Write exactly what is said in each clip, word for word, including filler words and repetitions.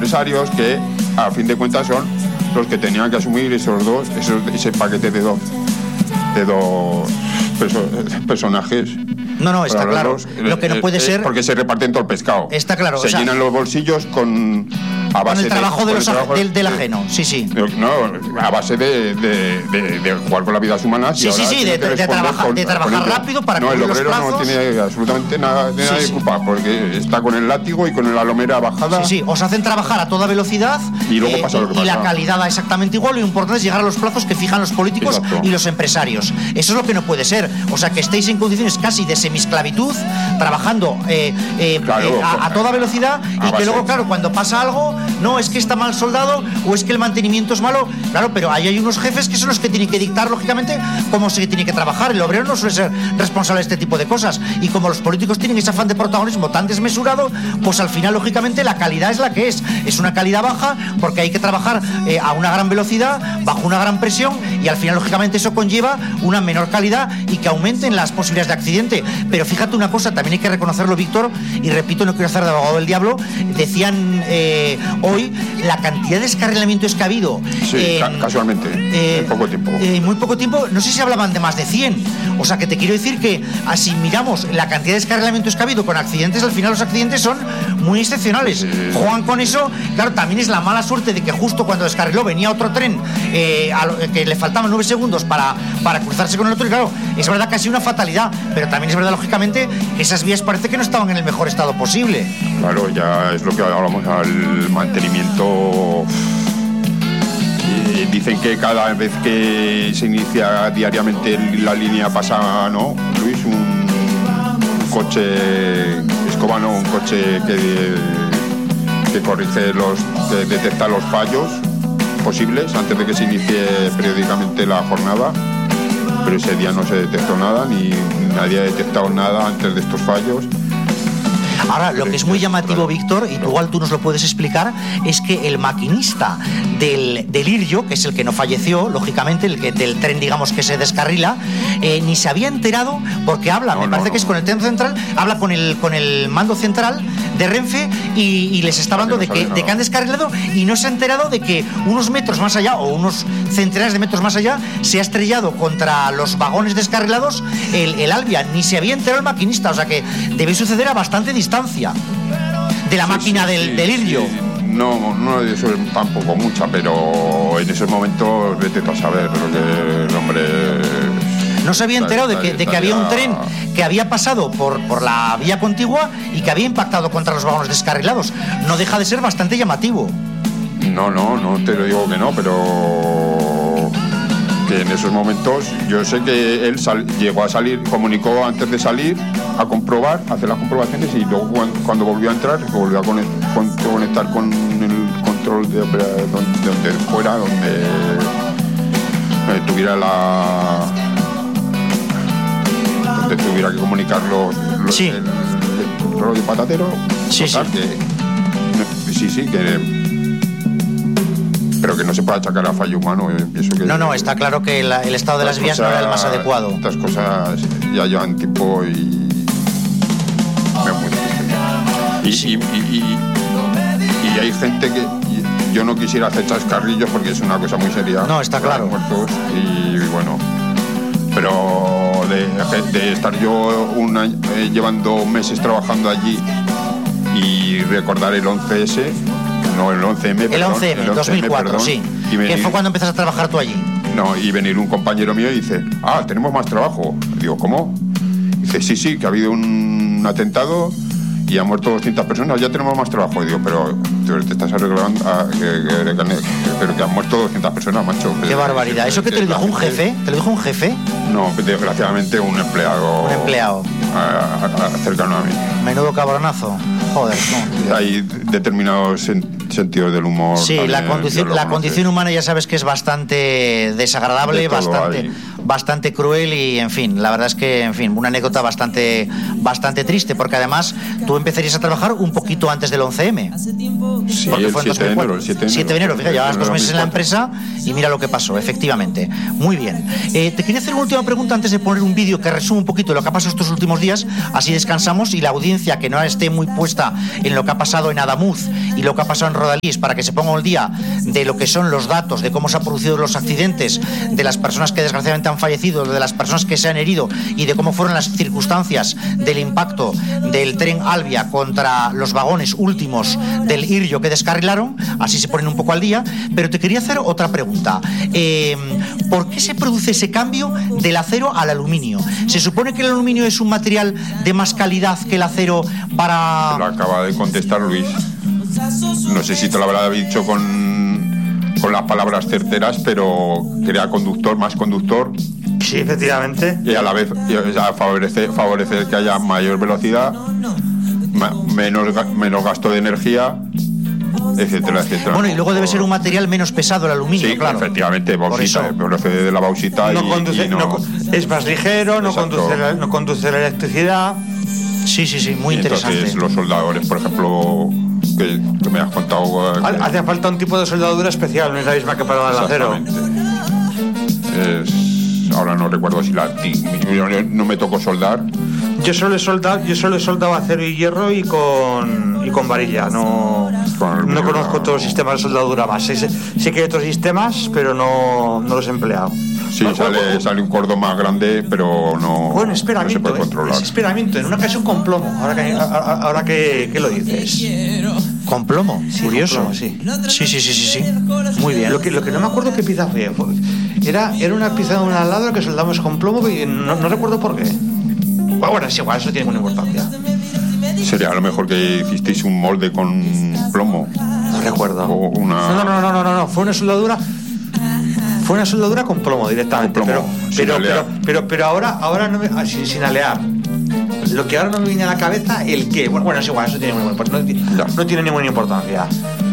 empresarios que, a fin de cuentas, son los que tenían que asumir esos dos, esos, ese paquete de dos, de dos perso- personajes. No, no, está claro. Lo que no puede ser... Porque se reparten todo el pescado. Está claro. Se o sea, llenan los bolsillos con... A base con el trabajo, de, de, de los, el trabajo del, del de, ajeno, sí, sí. No, a base de, de, de, de jugar con las vidas humanas. Sí, y sí, sí, de, de, de trabajar, con, de trabajar rápido para no, cubrir los plazos. No, el obrero no tiene absolutamente nada, de, sí, nada de sí. culpa, porque está con el látigo y con la lomera bajada. Sí, sí, os hacen trabajar a toda velocidad y luego pasa eh, lo que y pasa. la calidad da exactamente igual. Lo importante es llegar a los plazos que fijan los políticos Exacto. y los empresarios. Eso es lo que no puede ser. O sea, que estéis en condiciones casi de semisclavitud, trabajando eh, eh, claro, eh, a, a toda velocidad y que luego, claro, cuando pasa algo, no, es que está mal soldado o es que el mantenimiento es malo. Claro, pero ahí hay unos jefes que son los que tienen que dictar, lógicamente, cómo se tiene que trabajar. El obrero no suele ser responsable de este tipo de cosas. Y como los políticos tienen ese afán de protagonismo tan desmesurado, pues al final, lógicamente, la calidad es la que es. Es una calidad baja porque hay que trabajar eh, a una gran velocidad, bajo una gran presión, y al final, lógicamente, eso conlleva una menor calidad y que aumenten las posibilidades de accidente. Pero fíjate una cosa, también hay que reconocerlo, Víctor, y repito, no quiero hacer de abogado del diablo, decían eh, hoy la cantidad de descarrilamientos que ha habido. Sí, eh, ca- casualmente, eh, en poco tiempo. En eh, muy poco tiempo, no sé si hablaban de más de cien. O sea, que te quiero decir que, así miramos la cantidad de descarrilamientos que ha habido con accidentes, al final los accidentes son muy excepcionales. Sí. Juegan con eso, claro, también es la mala suerte de que justo cuando descarriló venía otro tren, eh, a lo, que le faltaban nueve segundos para, para cruzarse con el otro, y claro, es verdad que ha sido una fatalidad, pero también es verdad, lógicamente, que esas vías parece que no estaban en el mejor estado posible. Claro, ya es lo que hablamos, al mantenimiento. Dicen que cada vez que se inicia diariamente la línea pasa, ¿no, Luis? Un, un coche escobano, un coche que, que corrige los, que detecta los fallos posibles antes de que se inicie periódicamente la jornada. Pero ese día no se detectó nada, ni nadie ha detectado nada antes de estos fallos. Ahora, lo que es muy llamativo, Víctor, y tú, igual tú nos lo puedes explicar, es que el maquinista del, del Irio, que es el que no falleció, lógicamente, el que del tren, digamos, que se descarrila, eh, ni se había enterado, porque habla, no, me no, parece no. que es con el tren central, habla con el, con el mando central de Renfe y, y les está hablando de que, de que han descarrilado, y no se ha enterado de que unos metros más allá, o unos centenares de metros más allá, se ha estrellado contra los vagones descarrilados el, el Alvia. Ni se había enterado el maquinista, o sea que debe suceder a bastante distancia de la sí, máquina sí, del, sí, del Irio. Sí. No, no eso tampoco mucha, pero en esos momentos vete tú a saber lo que el hombre... No se había enterado de que, de que había un tren que había pasado por, por la vía contigua y que había impactado contra los vagones descarrilados. No deja de ser bastante llamativo. No, no, no te lo digo que no, pero... que en esos momentos yo sé que él sal, llegó a salir, comunicó antes de salir a comprobar, a hacer las comprobaciones, y luego cuando, cuando volvió a entrar volvió a conectar con, conectar con el control de, de donde fuera, donde eh, tuviera la donde tuviera que comunicar los, los sí. el, el rollo patatero. Sí, total, sí. Que, sí, sí, que pero que no se puede achacar a fallo humano. Eh, pienso que no, no, está claro que la, el estado de las vías cosas, no era el más adecuado. Estas cosas ya llevan tiempo y es muy triste. Y, sí. y, y, y, y hay gente que yo no quisiera hacer chascarrillos porque es una cosa muy seria. No, está claro. Muertos y, y bueno, pero de, de estar yo un año, eh, llevando meses trabajando allí y recordar el once ese. No, el once eme, el once eme, dos mil cuatro, perdón, sí. Venir, que fue cuando empezaste a trabajar tú allí. No, y venir un compañero mío y dice, ah, tenemos más trabajo. Digo, ¿cómo? Dice, sí, sí, que ha habido un atentado y han muerto doscientas personas, ya tenemos más trabajo. Y digo, pero te estás arreglando, ah, que, que, que, pero que han muerto doscientas personas, macho. Qué que, barbaridad. Que, ¿Eso que te lo dijo un jefe? ¿Te lo dijo un jefe? No, desgraciadamente un empleado. Un empleado. A, a, a, cercano a mí. Menudo cabronazo. Joder, no. Hay determinados sen- sentidos del humor. Sí, la condición, la condición humana ya sabes que es bastante desagradable, de bastante, bastante cruel y, en fin, la verdad es que, en fin, una anécdota bastante, bastante triste, porque además tú empezarías a trabajar un poquito antes del once eme. Sí, el siete de enero. siete de enero, fíjate, llevas dos meses en la empresa y mira lo que pasó, efectivamente. Muy bien. Eh, te quería hacer una última pregunta antes de poner un vídeo que resume un poquito lo que ha pasado estos últimos días, así descansamos y la audiencia que no esté muy puesta vista en lo que ha pasado en Adamuz y lo que ha pasado en Rodalíes, para que se ponga al día de lo que son los datos, de cómo se han producido los accidentes, de las personas que desgraciadamente han fallecido, de las personas que se han herido y de cómo fueron las circunstancias del impacto del tren Albia contra los vagones últimos del Iryo que descarrilaron, así se ponen un poco al día. Pero te quería hacer otra pregunta. Eh, ¿Por qué se produce ese cambio del acero al aluminio? ¿Se supone que el aluminio es un material de más calidad que el acero para...? Lo acaba de contestar Luis. No sé si te lo habrá dicho con, con las palabras certeras, pero crea conductor, más conductor. Sí, efectivamente. Y a la vez y a favorece, favorece que haya mayor velocidad, ma, menos, menos gasto de energía, etcétera, etcétera. Bueno, y luego debe ser un material menos pesado el aluminio, sí, claro. Efectivamente, bauxita, procede de la bauxita. No y, conduce, y no, no, es más ligero, no conduce, la, no conduce la electricidad. Sí, sí, sí, muy interesante. Entonces, los soldadores, por ejemplo, que, que me has contado... Que hace falta un tipo de soldadura especial, no es la misma que para el acero. Es, ahora no recuerdo si la... Yo no me tocó soldar. Yo solo he soldado, yo solo he soldado acero y hierro y con y con varilla, no, con no conozco todos los sistemas de soldadura más. Sé, sé que hay otros sistemas, pero no, no los he empleado. Sí, bueno, sale, bueno, sale un cordón más grande, pero no, bueno, espera, no se puede controlar. Es esperamiento, en una ocasión con plomo, ahora que, ahora que, que lo dices. ¿Con plomo? Sí, curioso. Con plomo, sí. sí, sí, sí, sí, sí. Muy bien. Lo que, lo que no me acuerdo qué pieza fue. Era, era una pieza de una ladra que soldamos con plomo y no, no recuerdo por qué. Bueno, es igual, eso tiene ninguna importancia. Sería a lo mejor que hicisteis un molde con plomo. No recuerdo. O una... No, no, no, no, no, no, fue una soldadura. Fue una soldadura con plomo directamente. Con plomo, pero, pero, pero, pero, pero ahora, ahora no me, sin, sin alear. Lo que ahora no me viene a la cabeza, el qué. Bueno, bueno, es igual, eso tiene ninguna, no, no tiene ninguna importancia.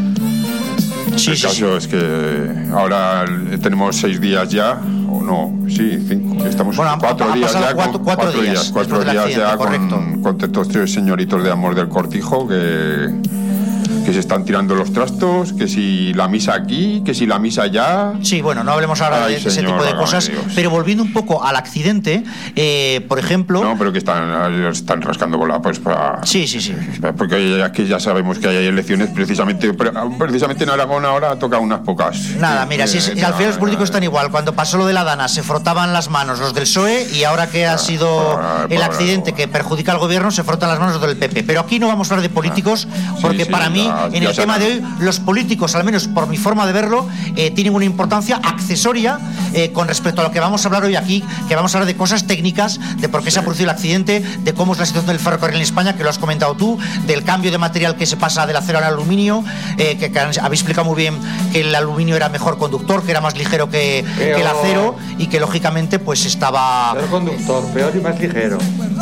Sí, el sí, caso sí. es que ahora tenemos seis días ya, o no, sí, cinco, estamos bueno, cuatro días ya, cuatro, con, cuatro, cuatro días, días, cuatro días ya con, con estos tres señoritos de Amor del Cortijo que, que se están tirando los trastos, que si la misa aquí, que si la misa allá. Sí, bueno, no hablemos ahora Ay, de, de señor, ese tipo de cosas, Dios. Pero volviendo un poco al accidente, eh, por ejemplo... No, pero que están, están rascando bola, pues para... Sí, sí, sí. Porque aquí ya sabemos que hay elecciones, precisamente precisamente en Aragón ahora toca unas pocas. Nada, mira, si, si al final los políticos están igual. Cuando pasó lo de la Dana, se frotaban las manos los del P S O E y ahora que ha sido para, para, el accidente que perjudica al gobierno, se frotan las manos los del P P. Pero aquí no vamos a hablar de políticos, porque sí, sí, para mí, ya, en ya el tema de hoy, los políticos, al menos por mi forma de verlo, eh, tienen una importancia accesoria eh, con respecto a lo que vamos a hablar hoy aquí, que vamos a hablar de cosas técnicas, de por qué sí. se ha producido el accidente, de cómo es la situación del ferrocarril en España, que lo has comentado tú, del cambio de material que se pasa del acero al aluminio, eh, que, que habéis explicado muy bien que el aluminio era mejor conductor, que era más ligero que, que el acero y que lógicamente pues estaba... Peor conductor, peor y más ligero.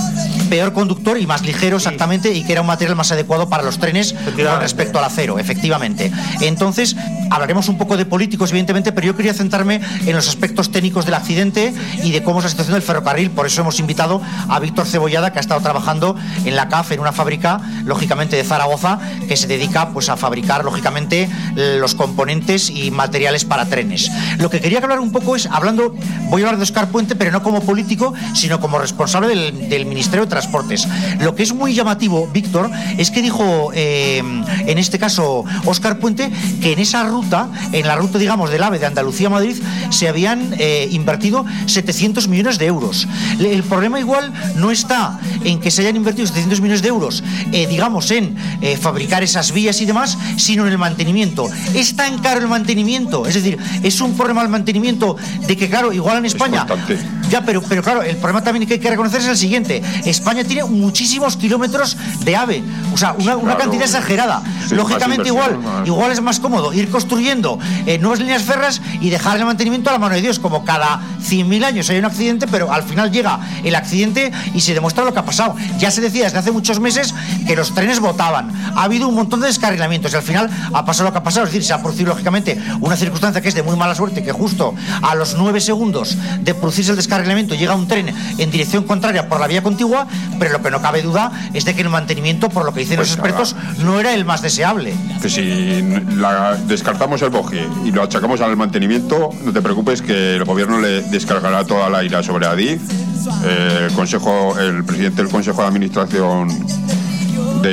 Peor conductor y más ligero, exactamente, y que era un material más adecuado para los trenes con respecto al acero, efectivamente. Entonces, hablaremos un poco de políticos, evidentemente, pero yo quería centrarme en los aspectos técnicos del accidente y de cómo es la situación del ferrocarril. Por eso hemos invitado a Víctor Cebollada, que ha estado trabajando en la C A F, en una fábrica, lógicamente, de Zaragoza, que se dedica pues a fabricar, lógicamente, los componentes y materiales para trenes. Lo que quería hablar un poco es, hablando, voy a hablar de Óscar Puente, pero no como político, sino como responsable del, del Ministerio de Transportes. Lo que es muy llamativo, Víctor, es que dijo, eh, en este caso, Óscar Puente, que en esa ruta, en la ruta, digamos, del AVE de Andalucía a Madrid, se habían eh, invertido setecientos millones de euros. El problema igual no está en que se hayan invertido setecientos millones de euros, eh, digamos, en eh, fabricar esas vías y demás, sino en el mantenimiento. Es tan caro el mantenimiento, es decir, es un problema el mantenimiento de que, claro, igual en España... Ya, pero, pero claro, el problema también que hay que reconocer es el siguiente. España tiene muchísimos kilómetros de AVE, o sea, una, una claro, cantidad exagerada. Sí, lógicamente igual, más. igual es más cómodo ir construyendo eh, nuevas líneas férreas y dejar el mantenimiento a la mano de Dios, como cada cien mil años hay un accidente, pero al final llega el accidente y se demuestra lo que ha pasado. Ya se decía desde hace muchos meses que los trenes botaban, ha habido un montón de descarrilamientos y al final ha pasado lo que ha pasado, es decir, se ha producido lógicamente una circunstancia que es de muy mala suerte, que justo a los nueve segundos de producirse el descarrilamiento llega un tren en dirección contraria por la vía contigua, pero lo que no cabe duda es de que el mantenimiento, por lo que dicen pues los expertos, ahora, no era el más deseable. Que si la, descartamos el boje y lo achacamos al mantenimiento, no te preocupes que el gobierno le descargará toda la ira sobre Adif. Eh, el consejo, el presidente del Consejo de Administración de,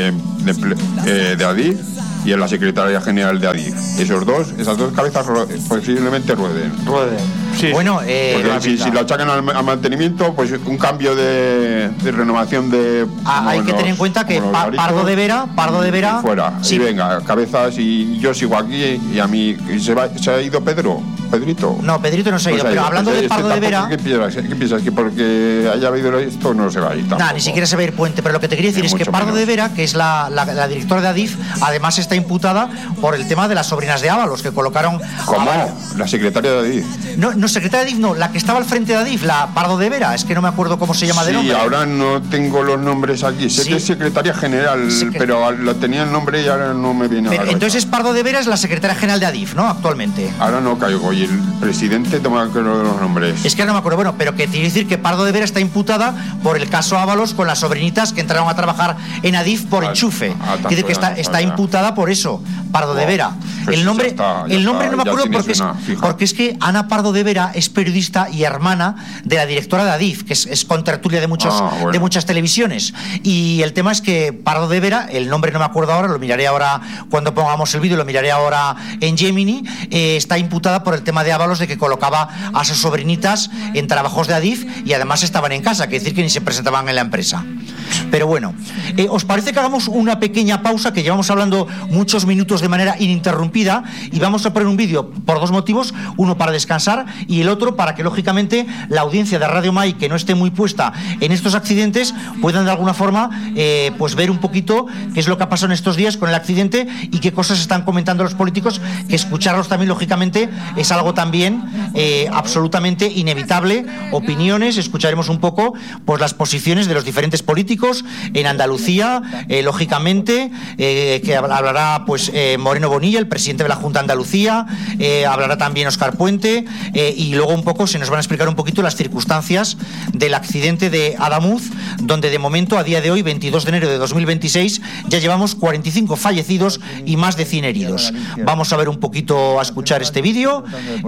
de, eh, de Adif y en la Secretaría General de Adif. Esos dos, esas dos cabezas posiblemente rueden. Rueden. Sí. Bueno, eh, si, si lo achacan al, al mantenimiento, pues un cambio de, de renovación de. Ah, hay que los, tener en cuenta que pa, garitos, Pardo de Vera, Pardo de Vera. Y fuera, sí. Y venga, cabezas, y yo sigo aquí, y a mí. Y se, va, ¿Se ha ido Pedro? ¿Pedrito? No, Pedrito no se ha ido, pues pero ido. hablando pues de Pardo de Vera. ¿Qué piensas? ¿Qué piensas? ¿Que porque haya habido esto no se va a ir? Nada, ni siquiera se va a ir Puente, pero lo que te quería decir es, es que Pardo menos. de Vera, que es la, la, la directora de Adif, además está imputada por el tema de las sobrinas de Ábalos, que colocaron. ¿Cómo? La secretaria de Adif. No, no, secretaria de Adif, no, la que estaba al frente de Adif, la Pardo de Vera, es que no me acuerdo cómo se llama sí, de nombre. Sí, ahora no tengo los nombres aquí, sé sí. que es secretaria general, Secret... pero lo tenía el nombre y ahora no me viene a la cabeza. Entonces Pardo de Vera es la secretaria general de Adif, ¿no? Actualmente. Ahora no caigo, y el presidente toma los nombres. Es que no me acuerdo, bueno, pero que tiene que decir que Pardo de Vera está imputada por el caso Ábalos con las sobrinitas que entraron a trabajar en Adif por ah, enchufe. Ah, Quiere decir que está, está imputada por eso, Pardo oh, de Vera. Pues el nombre, está, el nombre está, no me acuerdo porque es, una, porque es que Ana Pardo de Vera es periodista y hermana de la directora de Adif, que es, es contertulia de, muchos, ah, bueno. de muchas televisiones. Y el tema es que Pardo de Vera, el nombre no me acuerdo ahora, lo miraré ahora cuando pongamos el vídeo, lo miraré ahora en Gemini, eh, está imputada por el tema de Ábalos de que colocaba a sus sobrinitas en trabajos de Adif y además estaban en casa, que decir que ni se presentaban en la empresa. Pero bueno, eh, ¿os parece que hagamos una pequeña pausa, que llevamos hablando muchos minutos de manera ininterrumpida, y vamos a poner un vídeo por dos motivos, uno para descansar y el otro para que lógicamente la audiencia de Radio Mai, que no esté muy puesta en estos accidentes, puedan de alguna forma eh, pues ver un poquito qué es lo que ha pasado en estos días con el accidente y qué cosas están comentando los políticos, que escucharlos también lógicamente es algo también eh, absolutamente inevitable. Opiniones, escucharemos un poco pues las posiciones de los diferentes políticos en Andalucía, eh, lógicamente, eh, que hablará pues eh, Moreno Bonilla, el presidente de la Junta de Andalucía, eh, hablará también Óscar Puente, eh, y luego un poco se nos van a explicar un poquito las circunstancias del accidente de Adamuz, donde de momento, a día de hoy, veintidós de enero de dos mil veintiséis, ya llevamos cuarenta y cinco fallecidos y más de cien heridos. Vamos a ver un poquito, a escuchar este vídeo,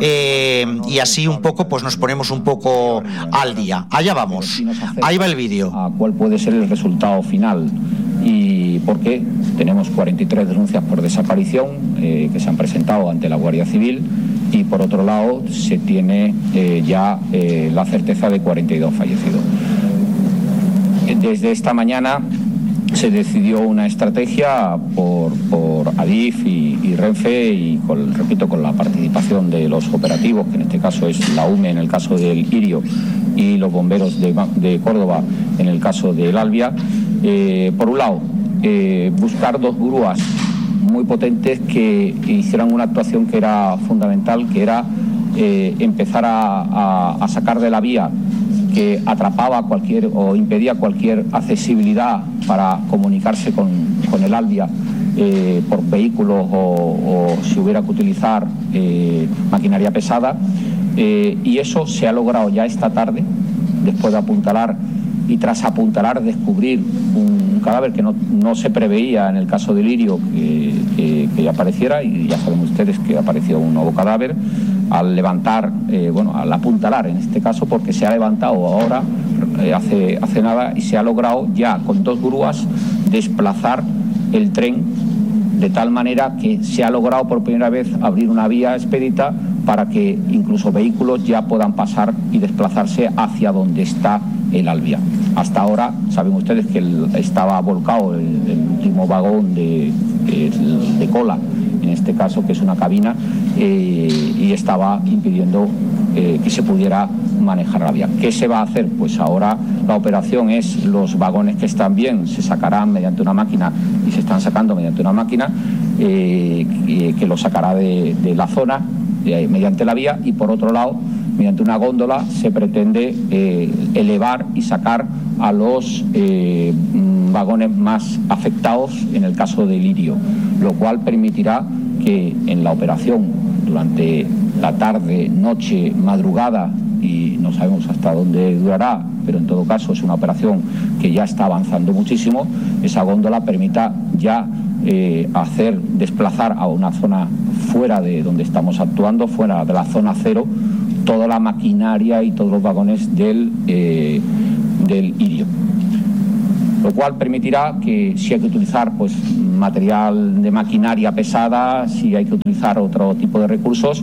eh, y así un poco pues nos ponemos un poco al día. Allá vamos, ahí va el vídeo. ¿Cuál puede ser el resultado final? Y por qué tenemos cuarenta y tres denuncias por desaparición eh, que se han presentado ante la Guardia Civil, y por otro lado se tiene eh, ya eh, la certeza de cuarenta y dos fallecidos. Desde esta mañana se decidió una estrategia por, por Adif y, y Renfe, y con, repito, con la participación de los operativos, que en este caso es la U M E en el caso del Irio y los bomberos de, de Córdoba en el caso del Albia. Eh, por un lado, eh, buscar dos grúas muy potentes que hicieran una actuación que era fundamental, que era eh, empezar a, a, a sacar de la vía que atrapaba cualquier o impedía cualquier accesibilidad para comunicarse con, con el Albia eh, por vehículos o, o si hubiera que utilizar eh, maquinaria pesada, eh, y eso se ha logrado ya esta tarde, después de apuntalar y tras apuntalar descubrir un cadáver que no, no se preveía en el caso del Lirio que, que, que apareciera, y ya saben ustedes que apareció un nuevo cadáver al levantar, eh, bueno, al apuntalar en este caso, porque se ha levantado ahora eh, hace, hace nada, y se ha logrado ya con dos grúas desplazar el tren de tal manera que se ha logrado por primera vez abrir una vía expedita para que incluso vehículos ya puedan pasar y desplazarse hacia donde está el Albia. Hasta ahora saben ustedes que el, estaba volcado el, el último vagón de, de, de cola, en este caso, que es una cabina, eh, y estaba impidiendo eh, que se pudiera manejar la vía. ¿Qué se va a hacer? Pues ahora la operación es los vagones que están bien se sacarán mediante una máquina, y se están sacando mediante una máquina eh, que lo sacará de, de la zona eh, mediante la vía, y por otro lado, mediante una góndola se pretende eh, elevar y sacar a los eh, vagones más afectados en el caso del Lirio, lo cual permitirá que en la operación durante la tarde, noche, madrugada, y no sabemos hasta dónde durará, pero en todo caso es una operación que ya está avanzando muchísimo, esa góndola permita ya eh, hacer desplazar a una zona fuera de donde estamos actuando, fuera de la zona cero, toda la maquinaria y todos los vagones del, eh, del Irio. lo cual permitirá que si hay que utilizar pues material de maquinaria pesada, si hay que utilizar otro tipo de recursos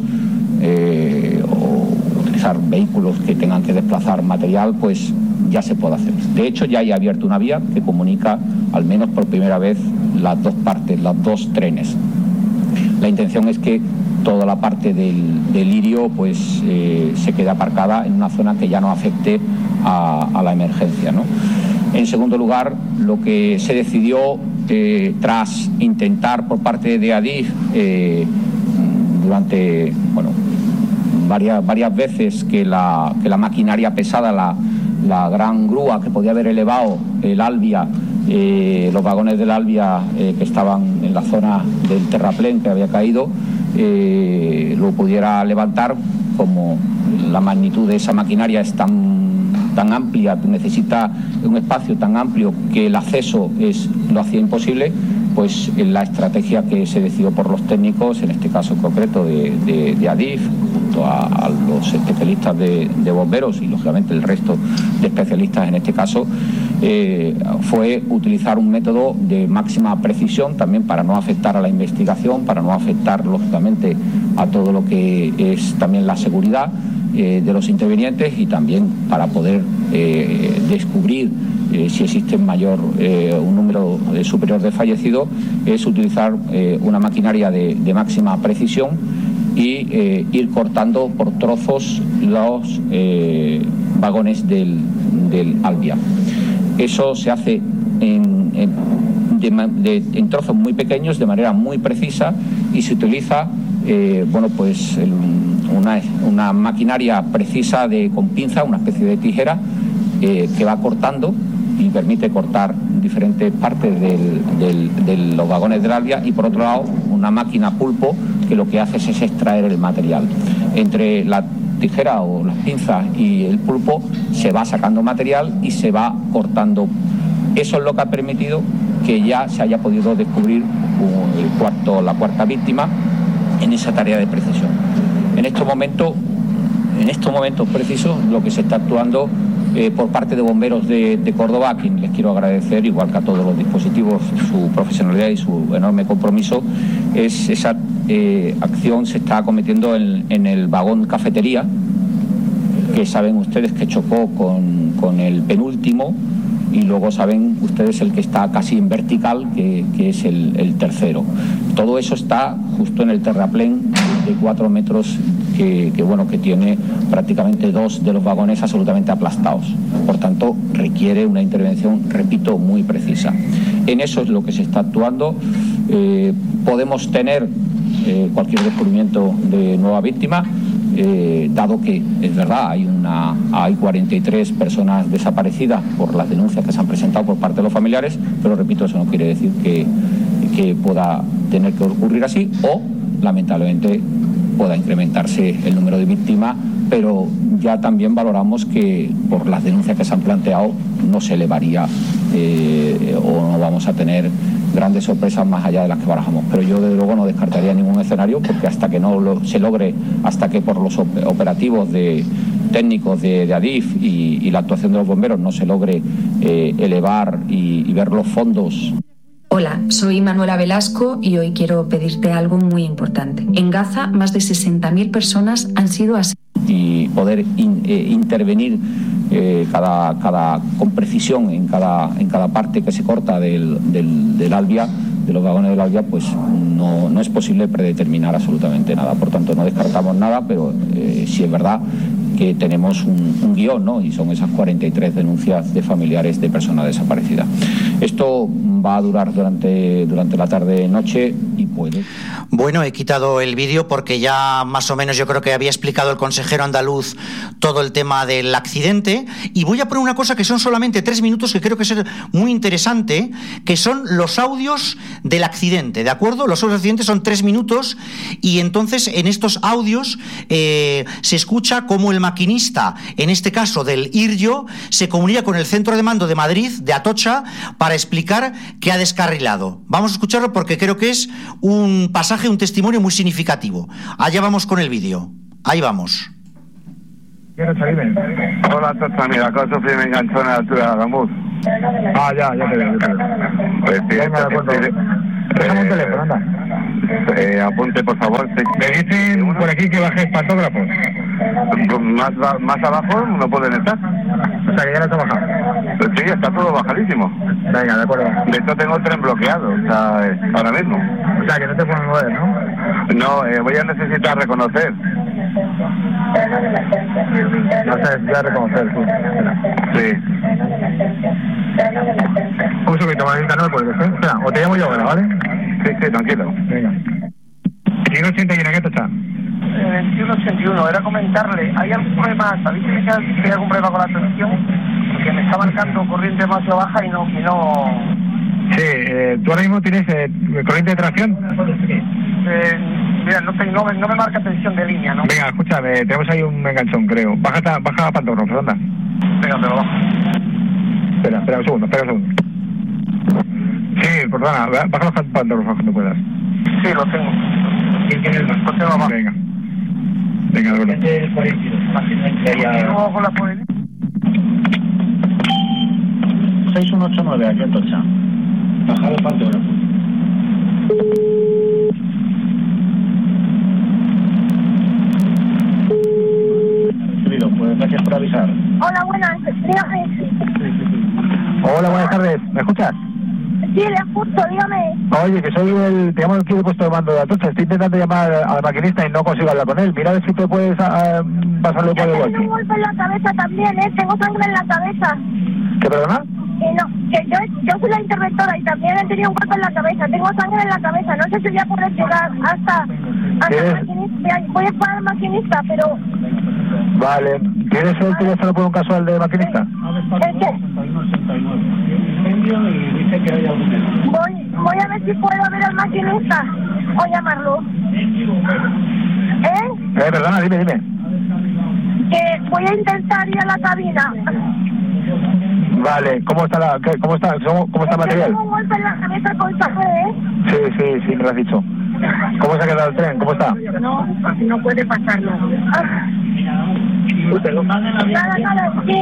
eh, o utilizar vehículos que tengan que desplazar material, pues ya se puede hacer. De hecho, ya hay abierto una vía que comunica, al menos por primera vez, las dos partes, los dos trenes. La intención es que toda la parte del, del Lirio pues, eh, se quede aparcada en una zona que ya no afecte a, a la emergencia, ¿no? En segundo lugar, lo que se decidió eh, tras intentar por parte de Adif eh, durante bueno, varias, varias veces que la, que la maquinaria pesada, la, la gran grúa que podía haber elevado el Albia, eh, los vagones del Albia eh, que estaban en la zona del terraplén que había caído, eh, lo pudiera levantar, como la magnitud de esa maquinaria es tan tan amplia, necesita un espacio tan amplio que el acceso es, lo hacía imposible, pues la estrategia que se decidió por los técnicos, en este caso en concreto de, de, de Adif, junto a, a los especialistas de, de bomberos y lógicamente el resto de especialistas en este caso, eh, fue utilizar un método de máxima precisión también para no afectar a la investigación, para no afectar lógicamente a todo lo que es también la seguridad Eh, de los intervinientes y también para poder eh, descubrir eh, si existe mayor eh, un número eh, superior de fallecidos, es utilizar eh, una maquinaria de, de máxima precisión y eh, ir cortando por trozos los eh, vagones del, del Albia. Eso se hace en, en, de, de, en trozos muy pequeños, de manera muy precisa, y se utiliza eh, bueno, pues el, Una, una maquinaria precisa de, con pinza, una especie de tijera eh, que va cortando y permite cortar diferentes partes del, del, de los vagones del Albia, y por otro lado una máquina pulpo que lo que hace es, es extraer el material. Entre la tijera o las pinzas y el pulpo se va sacando material y se va cortando. Eso es lo que ha permitido que ya se haya podido descubrir un, el cuarto, la cuarta víctima en esa tarea de precisión. En estos momentos, en estos momentos precisos, lo que se está actuando eh, por parte de bomberos de, de Córdoba, a quien les quiero agradecer, igual que a todos los dispositivos, su profesionalidad y su enorme compromiso, es esa eh, acción se está cometiendo en, en el vagón cafetería, que saben ustedes que chocó con, con el penúltimo, y luego saben ustedes el que está casi en vertical, que, que es el, el tercero. Todo eso está justo en el terraplén de cuatro metros que, que, bueno, que tiene prácticamente dos de los vagones absolutamente aplastados. Por tanto, requiere una intervención, repito, muy precisa. En eso es lo que se está actuando. Eh, podemos tener eh, cualquier descubrimiento de nueva víctima, Eh, dado que es verdad hay una hay cuarenta y tres personas desaparecidas por las denuncias que se han presentado por parte de los familiares, pero repito, eso no quiere decir que, que pueda tener que ocurrir así, o lamentablemente pueda incrementarse el número de víctimas, pero ya también valoramos que por las denuncias que se han planteado no se elevaría eh, o no vamos a tener grandes sorpresas más allá de las que barajamos. Pero yo desde luego no descartaría ningún escenario, porque hasta que no lo, se logre, hasta que por los operativos de técnicos de, de Adif y, y la actuación de los bomberos no se logre eh, elevar y, y ver los fondos. Hola, soy Manuela Velasco y hoy quiero pedirte algo muy importante. En Gaza, más de sesenta mil personas han sido asesinadas. Y poder in, eh, intervenir eh, cada, cada, con precisión en cada, en cada parte que se corta del, del, del Albia, de los vagones del Albia, pues no, no es posible predeterminar absolutamente nada. Por tanto, no descartamos nada, pero eh, sí es verdad que tenemos un, un guión, ¿no? Y son esas cuarenta y tres denuncias de familiares de personas desaparecidas. Esto va a durar durante, durante la tarde-noche y puede... Bueno, he quitado el vídeo porque ya más o menos yo creo que había explicado el consejero andaluz todo el tema del accidente, y voy a poner una cosa que son solamente tres minutos que creo que es muy interesante, que son los audios del accidente, ¿de acuerdo? Los audios del accidente son tres minutos y entonces en estos audios eh, se escucha cómo el maquinista, en este caso del Iryo, se comunica con el centro de mando de Madrid, de Atocha, para explicar que ha descarrilado. Vamos a escucharlo porque creo que es un pasaje, un testimonio muy significativo. Allá vamos con el vídeo. Ahí vamos. Hola, Atocha, mira, acabo de sufrir un enganchón a la altura de Agamuz. Ah, ya, ya te veo, ya te veo. Pues sí, Venga, de acuerdo. Déjame un teléfono, anda. Eh, apunte, por favor. Me dicen por aquí que bajes pantógrafos. Más, más abajo no pueden estar. O sea, que ya no está bajado. Pues sí, está todo bajadísimo. Venga, de acuerdo. De hecho, tengo el tren bloqueado, o sea, eh, ahora mismo. O sea, que no te pueden mover, ¿no? No, eh, voy a necesitar reconocer. No sé, voy a reconocer, sí. Sí. Un segundito, manita, no me puedes, ¿eh? Espera, o te llamo yo ahora, ¿vale? Sí, sí, tranquilo. Venga. veintiuno ochenta y uno, ¿qué está? Eh, veintiuno ochenta y uno, era comentarle, ¿hay algún problema? ¿Sabéis que hay algún problema con la tensión? Porque me está marcando corriente demasiado baja y no... Y no... Sí, eh, ¿tú ahora mismo tienes eh, corriente de tracción? Eh, mira, no, te, no, no me marca tensión de línea, ¿no? Venga, escúchame, tenemos ahí un enganchón, creo. Baja, baja pantógrafos, anda. Venga, te lo bajo. Espera, espera un segundo, espera un segundo. Sí, perdona, baja los pantógrafos cuando puedas. Sí, lo tengo. ¿Quién tiene el Lo tengo abajo. Venga. Venga, de verdad. ¿Continúo con la política? seis uno ocho nueve, aquí Atocha. Bajar el pantógrafo. Pues gracias por avisar. Hola, buenas, dígame. Hola, buenas tardes, ¿me escuchas? Sí, le escucho, dígame. Oye, que soy el, te llamo aquí de puesto de mando de Atocha. Estoy intentando llamar al maquinista y no consigo hablar con él. Mira a ver si te puedes uh, pasarle por el Tengo golpe. un golpe en la cabeza también, ¿eh? Tengo sangre en la cabeza. ¿Qué, perdona? Que no, que yo, yo soy la interventora y también he tenido un golpe en la cabeza. Tengo sangre en la cabeza. No sé si voy a poder llegar hasta, hasta el maquinista. Voy a parar al maquinista, pero... Vale. ¿Tienes el teléfono por un casual de maquinista? ¿El qué? Voy, voy a ver si puedo ver al maquinista o llamarlo. ¿Eh? Eh, perdona, dime, dime. Que voy a intentar ir a la cabina. Vale, ¿cómo está la, qué, cómo está, cómo, cómo está el material? Tengo un golpe en la cabeza con sangre, ¿eh? Sí, sí, sí, me lo has dicho. ¿Cómo se ha quedado el tren? ¿Cómo está? No, no puede pasarlo. Ah. Nada, nada, sí.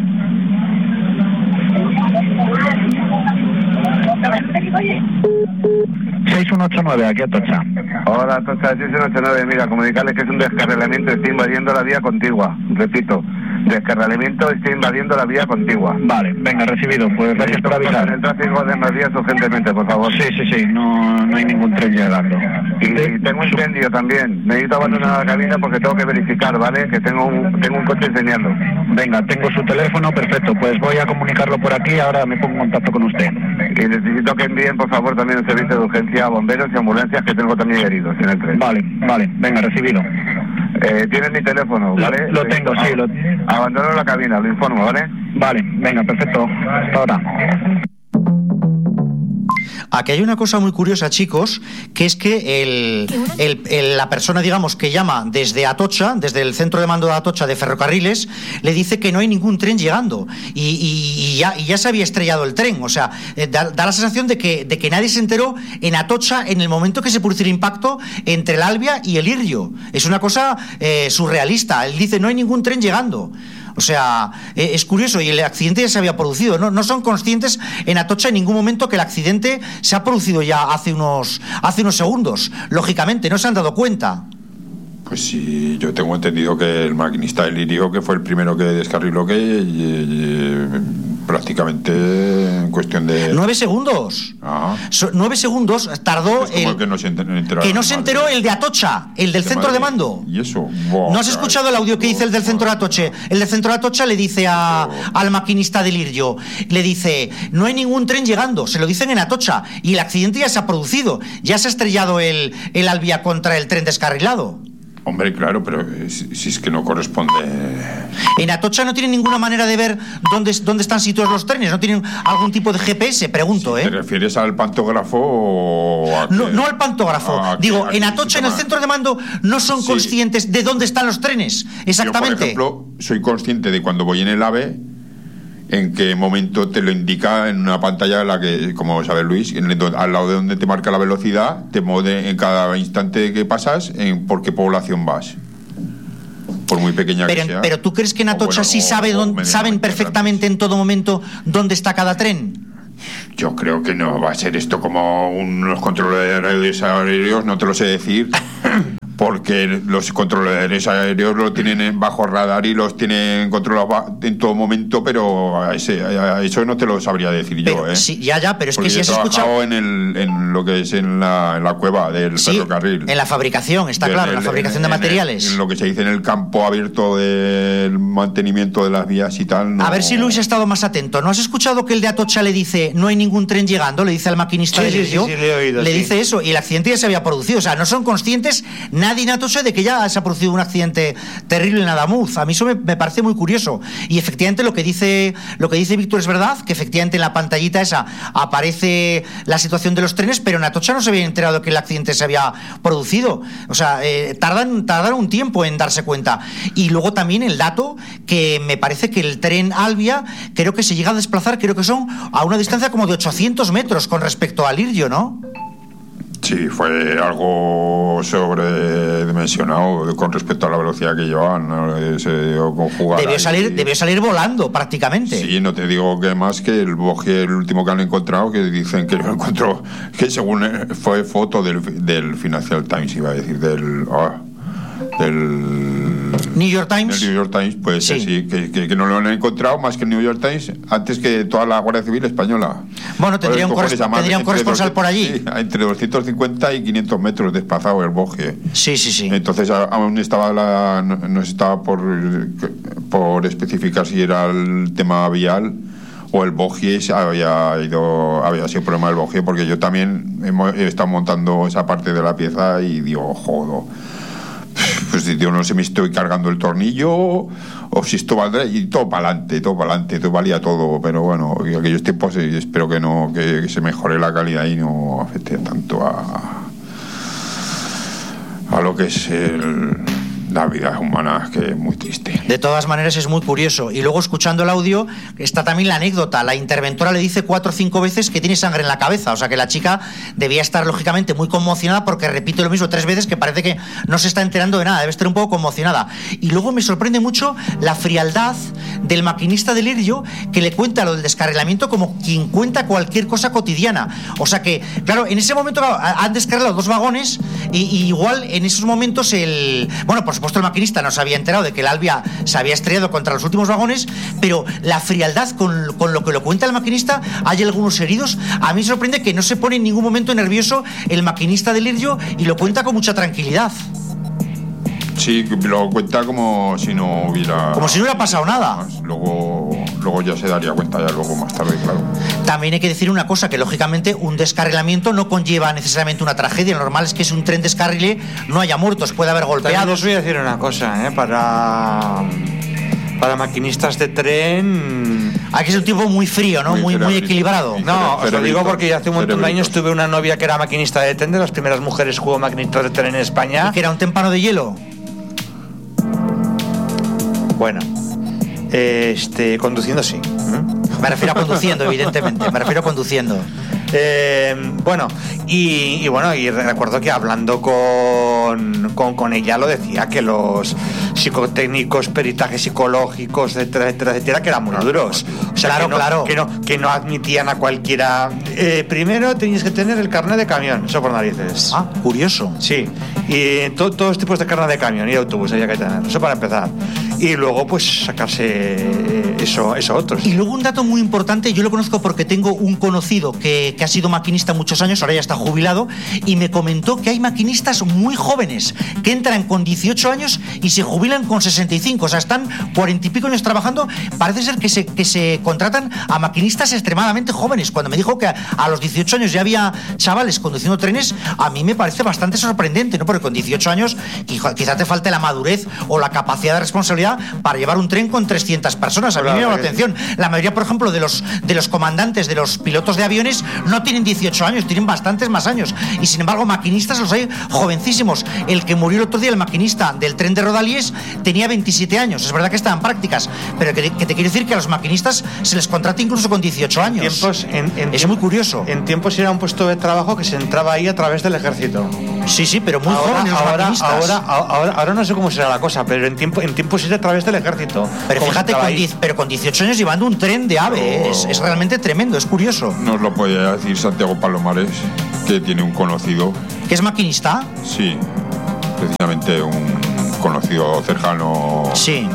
seis uno ocho nueve, aquí Atocha. Hola, Atocha, seis uno ocho nueve. Mira, comunicarles que es un descarrilamiento, estoy invadiendo la vía contigua. Repito, descarrilamiento, estoy invadiendo la vía contigua. Vale, venga, recibido. Pues gracias por avisar. El tráfico de las vías urgentemente, por favor. Sí, sí, sí, no, no hay ningún tren llegando. Y sí, tengo un incendio también. Necesito abandonar la cabina porque tengo que verificar, ¿vale? Que tengo un, tengo un coche enseñando. Venga, tengo su teléfono, perfecto. Pues voy a comunicarlo por aquí, ahora me pongo en contacto con usted. Y necesito que envíen, por favor, también un servicio de urgencia a bomberos y ambulancias, que tengo también heridos en el tren. Vale, vale, venga, recibido. Eh, Tienes mi teléfono, ¿vale? Lo, lo tengo, sí. Lo... Abandono la cabina, lo informo, ¿vale? Vale, venga, perfecto. Hasta ahora. Aquí hay una cosa muy curiosa, chicos, que es que el, el, el, la persona, digamos, que llama desde Atocha, desde el centro de mando de Atocha de Ferrocarriles, le dice que no hay ningún tren llegando y, y, y, ya, y ya se había estrellado el tren. O sea, eh, da, da la sensación de que, de que nadie se enteró en Atocha en el momento que se produce el impacto entre el Albia y el Irrio. Es una cosa eh, surrealista. Él dice no hay ningún tren llegando. O sea, eh, es curioso, y el accidente ya se había producido. No, no son conscientes en Atocha en ningún momento que el accidente se ha producido ya hace unos, hace unos segundos. Lógicamente, no se han dado cuenta. Pues sí, yo tengo entendido que el maquinista del Lirio, que fue el primero que descarriló, que eh, eh, prácticamente en cuestión de... ¡Nueve segundos! Ah. So, nueve segundos tardó el... el... que no se enteró, que no se enteró el de Atocha, el del de centro de mando. ¿Y eso? Wow, ¿No has escuchado el audio que dice el del centro de Atocha? El del centro de Atocha le dice a, al maquinista del Lirio, le dice, no hay ningún tren llegando, se lo dicen en Atocha, y el accidente ya se ha producido, ya se ha estrellado el, el Albia contra el tren descarrilado. Hombre, claro, pero si, si es que no corresponde... En Atocha no tienen ninguna manera de ver dónde, dónde están situados los trenes, no tienen algún tipo de G P S, pregunto, ¿eh? ¿Te refieres al pantógrafo o a no, no al pantógrafo, a digo, que, en Atocha, en el centro de mando, no son sí. conscientes de dónde están los trenes, exactamente. Yo, por ejemplo, soy consciente de cuando voy en el AVE, en qué momento te lo indica en una pantalla en la que, como sabe Luis, en el, al lado de donde te marca la velocidad, te mueve en cada instante que pasas en por qué población vas. por muy pequeña pero, que sea. Pero ¿tú crees que en Atocha bueno, sí sabe o, dónde, o saben perfectamente en todo momento dónde está cada tren? Yo creo que no va a ser esto como unos controladores aéreos, no te lo sé decir, porque los controladores aéreos lo tienen bajo radar y los tienen controlados en todo momento, pero a, ese, a eso no te lo sabría decir pero, yo, ¿eh? Sí, ya, ya, pero es porque que si has escuchado escuchado en, el, en lo que es en la, en la cueva del sí, ferrocarril. En la fabricación, está claro, en la fabricación en, de materiales. En, en lo que se dice en el campo abierto del mantenimiento de las vías y tal. No... A ver si Luis ha estado más atento. ¿No has escuchado que el de Atocha le dice no hay ningún tren llegando? Le dice al maquinista sí, de sí, Lirio. sí, sí, le he oído, le sí. dice eso y el accidente ya se había producido. O sea, no son conscientes nadie en Atocha de que ya se ha producido un accidente terrible en Adamuz. A mí eso me, me parece muy curioso. Y efectivamente lo que dice lo que dice Víctor es verdad, que efectivamente en la pantallita esa aparece la situación de los trenes, pero en Atocha no se había enterado de que el accidente se había producido. O sea, eh, tardan, tardan un tiempo en darse cuenta. Y luego también el dato que me parece que el tren Albia creo que se llega a desplazar, creo que son a una distancia como de ochocientos metros con respecto al Lirio, ¿no? Sí, fue algo sobredimensionado con respecto a la velocidad que llevaban, ¿no? Se conjugaba. Debió salir, y... debió salir volando prácticamente. Sí, no te digo que más que el Bogie, el último que han encontrado, que dicen que lo encontró, que según fue foto del, del Financial Times, iba a decir, del... Oh, del New York Times. El New York Times, pues sí, sí que, que, que no lo han encontrado más que el New York Times antes que toda la Guardia Civil española. Bueno, tendría un, corres tendría un corresponsal por allí. Sí, entre doscientos cincuenta y quinientos metros desplazado el Bogie. Sí, sí, sí. Entonces aún estaba la, no, no estaba por, por especificar si era el tema vial o el Bogie había ido, había sido problema del Bogie, porque yo también he, he estado montando esa parte de la pieza y digo, jodo. Pues yo no sé si me estoy cargando el tornillo o si esto valdrá, y todo para adelante, todo para adelante, todo valía todo, pero bueno, en aquellos tiempos eh, espero que no, que, que se mejore la calidad y no afecte tanto a a lo que es el, la vida humana, que es muy triste. De todas maneras es muy curioso. Y luego, escuchando el audio, está también la anécdota. La interventora le dice cuatro o cinco veces que tiene sangre en la cabeza. O sea que la chica debía estar lógicamente muy conmocionada, porque repite lo mismo tres veces, que parece que no se está enterando de nada. Debe estar un poco conmocionada. Y luego me sorprende mucho la frialdad del maquinista del Lirio, que le cuenta lo del descarrilamiento como quien cuenta cualquier cosa cotidiana. O sea que, claro, en ese momento claro, han descarrilado dos vagones y, y igual en esos momentos el... Bueno, por supuesto el maquinista no se había enterado de que el Albia se había estrellado contra los últimos vagones, pero la frialdad con, con lo que lo cuenta el maquinista, hay algunos heridos. A mí me sorprende que no se pone en ningún momento nervioso el maquinista del Lirio y lo cuenta con mucha tranquilidad. Sí, lo cuenta como si no hubiera... Como si no hubiera pasado nada. Luego, luego ya se daría cuenta, ya luego más tarde, claro. También hay que decir una cosa, que lógicamente un descarrilamiento no conlleva necesariamente una tragedia. Lo normal es que si un tren descarrile no haya muertos, puede haber golpeados. También os voy a decir una cosa, ¿eh? Para... Para maquinistas de tren... Hay que ser un tipo muy frío, ¿no? Muy, muy, muy equilibrado. No, os lo digo porque hace un montón de años tuve una novia que era maquinista de tren, de las primeras mujeres que hubo maquinistas de tren en España. ¿Y que era un témpano de hielo? Bueno, este, conduciendo sí. ¿Mm? Me refiero a conduciendo, evidentemente. Me refiero a conduciendo. Eh, bueno, y, y bueno, y recuerdo que hablando con, con, con ella lo decía, que los psicotécnicos, peritajes psicológicos, etcétera, etcétera, etcétera, que eran muy duros. O sea, claro, que no, claro. Que no, que no admitían a cualquiera. Eh, primero tenías que tener el carnet de camión, eso por narices. Ah, curioso. Sí, y to, todos los tipos de carnet de camión y de autobús había que tener, eso para empezar. Y luego, pues, sacarse eso, eso otros. Y luego un dato muy importante, yo lo conozco porque tengo un conocido que, que ha sido maquinista muchos años, ahora ya está jubilado, y me comentó que hay maquinistas muy jóvenes que entran con dieciocho años y se jubilan con sesenta y cinco, o sea, están cuarenta y pico años trabajando. Parece ser que se, que se contratan a maquinistas extremadamente jóvenes. Cuando me dijo que a, a los dieciocho años ya había chavales conduciendo trenes, a mí me parece bastante sorprendente, ¿no? Porque con dieciocho años quizá te falte la madurez o la capacidad de responsabilidad capacidad para llevar un tren con trescientas personas. A mí me llama la atención. La mayoría, por ejemplo, de los, de los comandantes, de los pilotos de aviones, no tienen dieciocho años, tienen bastantes más años. Y sin embargo, maquinistas los hay jovencísimos. El que murió el otro día, el maquinista del tren de Rodalies, tenía veintisiete años. Es verdad que estaban prácticas, pero que, que te quiero decir que a los maquinistas se les contrata incluso con dieciocho años. Tiempos, en, en, es muy curioso. En tiempos era un puesto de trabajo que se entraba ahí a través del ejército. Sí, sí, pero muy ahora, jóvenes los ahora, maquinistas. Ahora, ahora, ahora no sé cómo será la cosa, pero en tiempo, en tiempos era a través del ejército. Pero fíjate, con diez, pero con dieciocho años llevando un tren de AVE, no, es, es realmente tremendo, es curioso. Nos lo puede decir Santiago Palomares, que tiene un conocido. ¿Que es maquinista? Sí, precisamente un conocido cercano. Sí.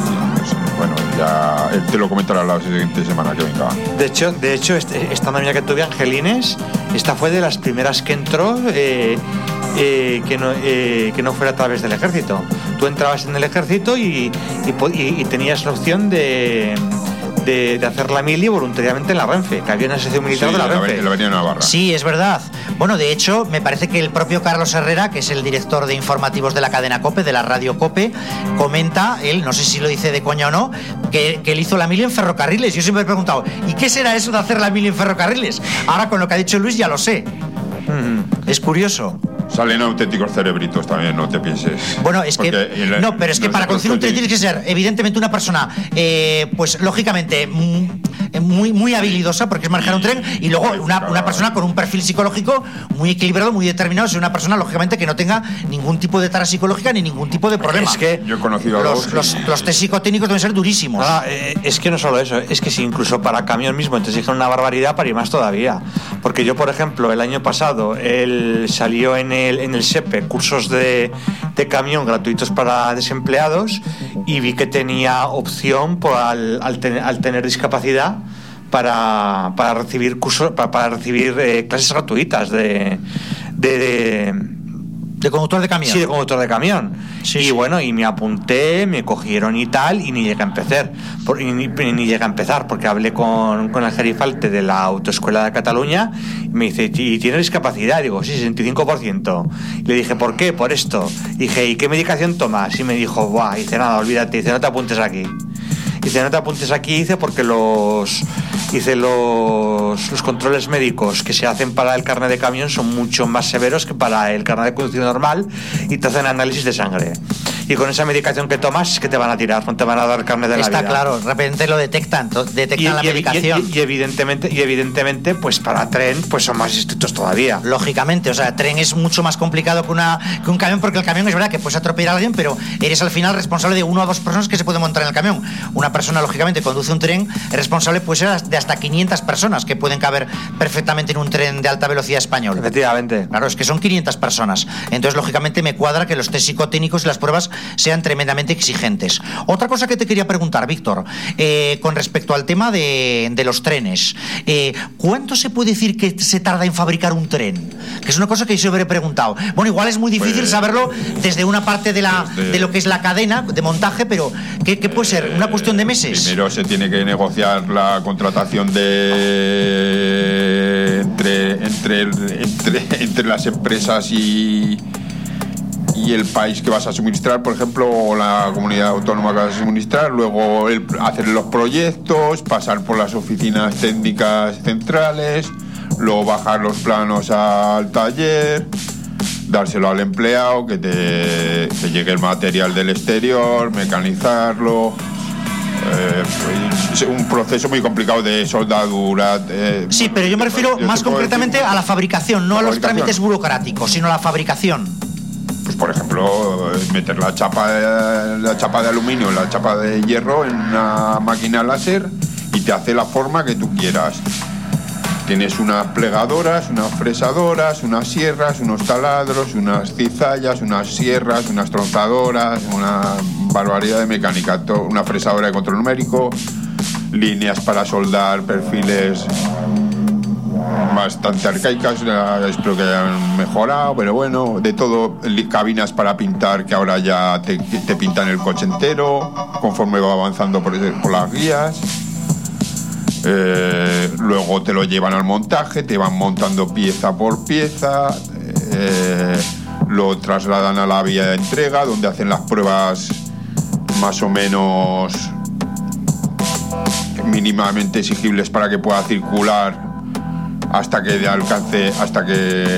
Bueno, ya él te lo comentará la siguiente semana que venga. De hecho, de hecho este, esta noche que tuve Angelines, esta fue de las primeras que entró eh, eh, que, no, eh, que no fuera a través del ejército. Tú entrabas en el ejército y, y, y, y tenías la opción de... De, de hacer la mili voluntariamente en la Renfe, que había una sección militar sí, de la Renfe. En la Avenida Navarra. Sí, es verdad. Bueno, de hecho, me parece que el propio Carlos Herrera, que es el director de informativos de la cadena COPE, de la radio COPE, comenta, él, no sé si lo dice de coña o no, que, que él hizo la mili en ferrocarriles. Yo siempre he preguntado, ¿y qué será eso de hacer la mili en ferrocarriles? Ahora, con lo que ha dicho Luis, ya lo sé. Mm, es curioso. Salen auténticos cerebritos también, no te pienses. Bueno, es que... El, no, pero es que para conducir un tren tienes que ser, evidentemente, una persona, eh, pues, lógicamente, muy, muy habilidosa, porque es manejar un tren, y luego una, una persona con un perfil psicológico muy equilibrado, muy determinado, es una persona, lógicamente, que no tenga ningún tipo de tara psicológica ni ningún tipo de problema. Es que yo he conocido a los, los, los test psicotécnicos deben ser durísimos. Ah, eh, es que no solo eso, es que si incluso para camión mismo te exigen una barbaridad, para ir más todavía. Porque yo, por ejemplo, el año pasado, él salió en el, en el SEPE cursos de, de camión gratuitos para desempleados y vi que tenía opción por, al, al, ten, al tener discapacidad para, para recibir cursos, para, para recibir eh, clases gratuitas de, de, de ¿De conductor de camión? Sí, de conductor de camión. Sí, y sí. Bueno, y me apunté, me cogieron y tal, y ni llegué a empezar. Por, y ni, ni llegué a empezar, porque hablé con, con el gerifalte de la autoescuela de Cataluña, y me dice, ¿y tienes discapacidad? Digo, sí, sesenta y cinco por ciento. Y le dije, ¿por qué? Por esto. Dije, ¿y qué medicación tomas? Y me dijo, buah, dice, nada, olvídate, dice, no te apuntes aquí. Dice, no te apuntes aquí, dice, porque los... Dice, los, los controles médicos que se hacen para el carnet de camión son mucho más severos que para el carnet de conducción normal y te hacen análisis de sangre. Y con esa medicación que tomas es que te van a tirar, no te van a dar carnet de la vida. Está claro, de repente lo detectan, detectan y, la y, medicación. Y, y, y evidentemente, y evidentemente, pues para tren, pues son más estrictos todavía. Lógicamente, o sea, tren es mucho más complicado que, una, que un camión, porque el camión es verdad que puedes atropellar a alguien, pero eres al final responsable de una o dos personas que se pueden montar en el camión. Una persona, lógicamente, conduce un tren, es responsable puede ser de hasta quinientas personas que pueden caber perfectamente en un tren de alta velocidad español. Efectivamente. Claro, es que son quinientas personas. Entonces, lógicamente, me cuadra que los test psicotécnicos y las pruebas sean tremendamente exigentes. Otra cosa que te quería preguntar, Víctor, eh, con respecto al tema de, de los trenes, eh, ¿cuánto se puede decir que se tarda en fabricar un tren? Que es una cosa que yo siempre he preguntado. Bueno, igual es muy difícil pues, saberlo desde una parte de, la, desde, de lo que es la cadena de montaje, pero ¿qué, qué puede ser? ¿Una cuestión de meses? Primero se tiene que negociar la contratación de entre, entre, entre, entre las empresas y y el país que vas a suministrar, por ejemplo, o la comunidad autónoma que vas a suministrar, luego el, hacer los proyectos, pasar por las oficinas técnicas centrales, luego bajar los planos al taller, dárselo al empleado, que te, te llegue el material del exterior, mecanizarlo. Eh, es un proceso muy complicado de soldadura. Eh, sí, pero yo me refiero yo más concretamente decir, a la fabricación, no a los trámites burocráticos, sino a la fabricación. Pues por ejemplo, meter la chapa de, la chapa de aluminio, la chapa de hierro en una máquina láser y te hace la forma que tú quieras. Tienes unas plegadoras, unas fresadoras, unas sierras, unos taladros, unas cizallas, unas sierras, unas tronzadoras, una barbaridad de mecánica, una fresadora de control numérico, líneas para soldar, perfiles bastante arcaicas, espero que hayan mejorado, pero bueno, de todo, cabinas para pintar que ahora ya te, te pintan el coche entero conforme va avanzando por, por las guías. Eh, luego te lo llevan al montaje, te van montando pieza por pieza, eh, lo trasladan a la vía de entrega donde hacen las pruebas más o menos mínimamente exigibles para que pueda circular hasta que alcance, hasta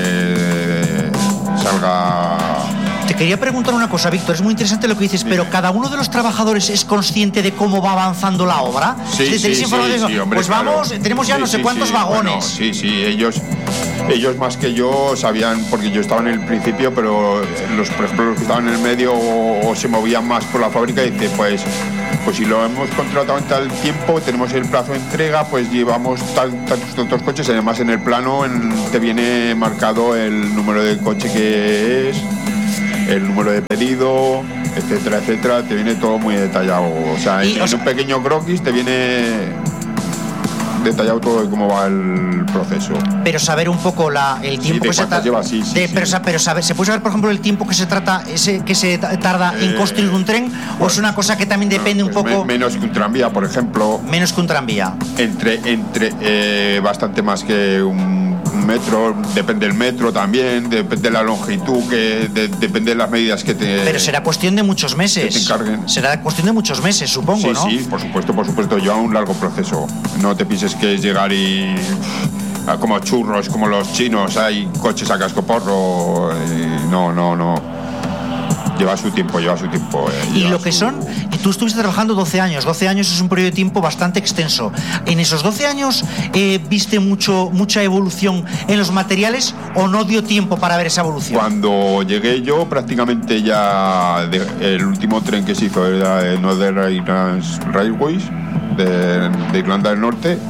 que salga. Te quería preguntar una cosa, Víctor, es muy interesante lo que dices, sí. Pero ¿cada uno de los trabajadores es consciente de cómo va avanzando la obra? Sí, sí, sí, sí, sí, hombre, pues vamos, claro. tenemos ya sí, no sé sí, cuántos sí. vagones. Bueno, sí, sí, ellos, ellos más que yo sabían, porque yo estaba en el principio, pero los, por ejemplo, los que estaban en el medio o, o se movían más por la fábrica, y dice, pues, pues si lo hemos contratado en tal tiempo, tenemos el plazo de entrega, pues llevamos tal, tantos, tantos coches, además en el plano en, te viene marcado el número de coche que es, el número de pedido, etcétera, etcétera, te viene todo muy detallado. O sea, en, o sea, en un pequeño croquis te viene detallado todo de cómo va el proceso. Pero saber un poco la, el tiempo sí, que se tarda. Lleva, sí, sí, de, sí. Pero, pero saber, ¿se puede saber, por ejemplo, el tiempo que se trata, ese, que se tarda eh, en construir un tren? ¿O pues, es una cosa que también depende pues un poco? Me, menos que un tranvía, por ejemplo. Menos que un tranvía. Entre, entre eh, bastante más que un metro, depende del metro también, depende de la longitud, que de, depende de las medidas que te. Pero será cuestión de muchos meses. Que te encarguen. Será cuestión de muchos meses, supongo, sí, ¿no? Sí, sí, por supuesto, por supuesto, lleva un largo proceso. No te pienses que es llegar y como churros, como los chinos, hay coches a cascoporro. No, no, no. Lleva su tiempo, lleva su tiempo. Eh, y lo su... que son, y tú estuviste trabajando doce años, doce años es un periodo de tiempo bastante extenso. ¿En esos doce años eh, viste mucho, mucha evolución en los materiales o no dio tiempo para ver esa evolución? Cuando llegué yo, prácticamente ya de, el último tren que se hizo era de Northern Ireland Railways, de, de Irlanda del Norte,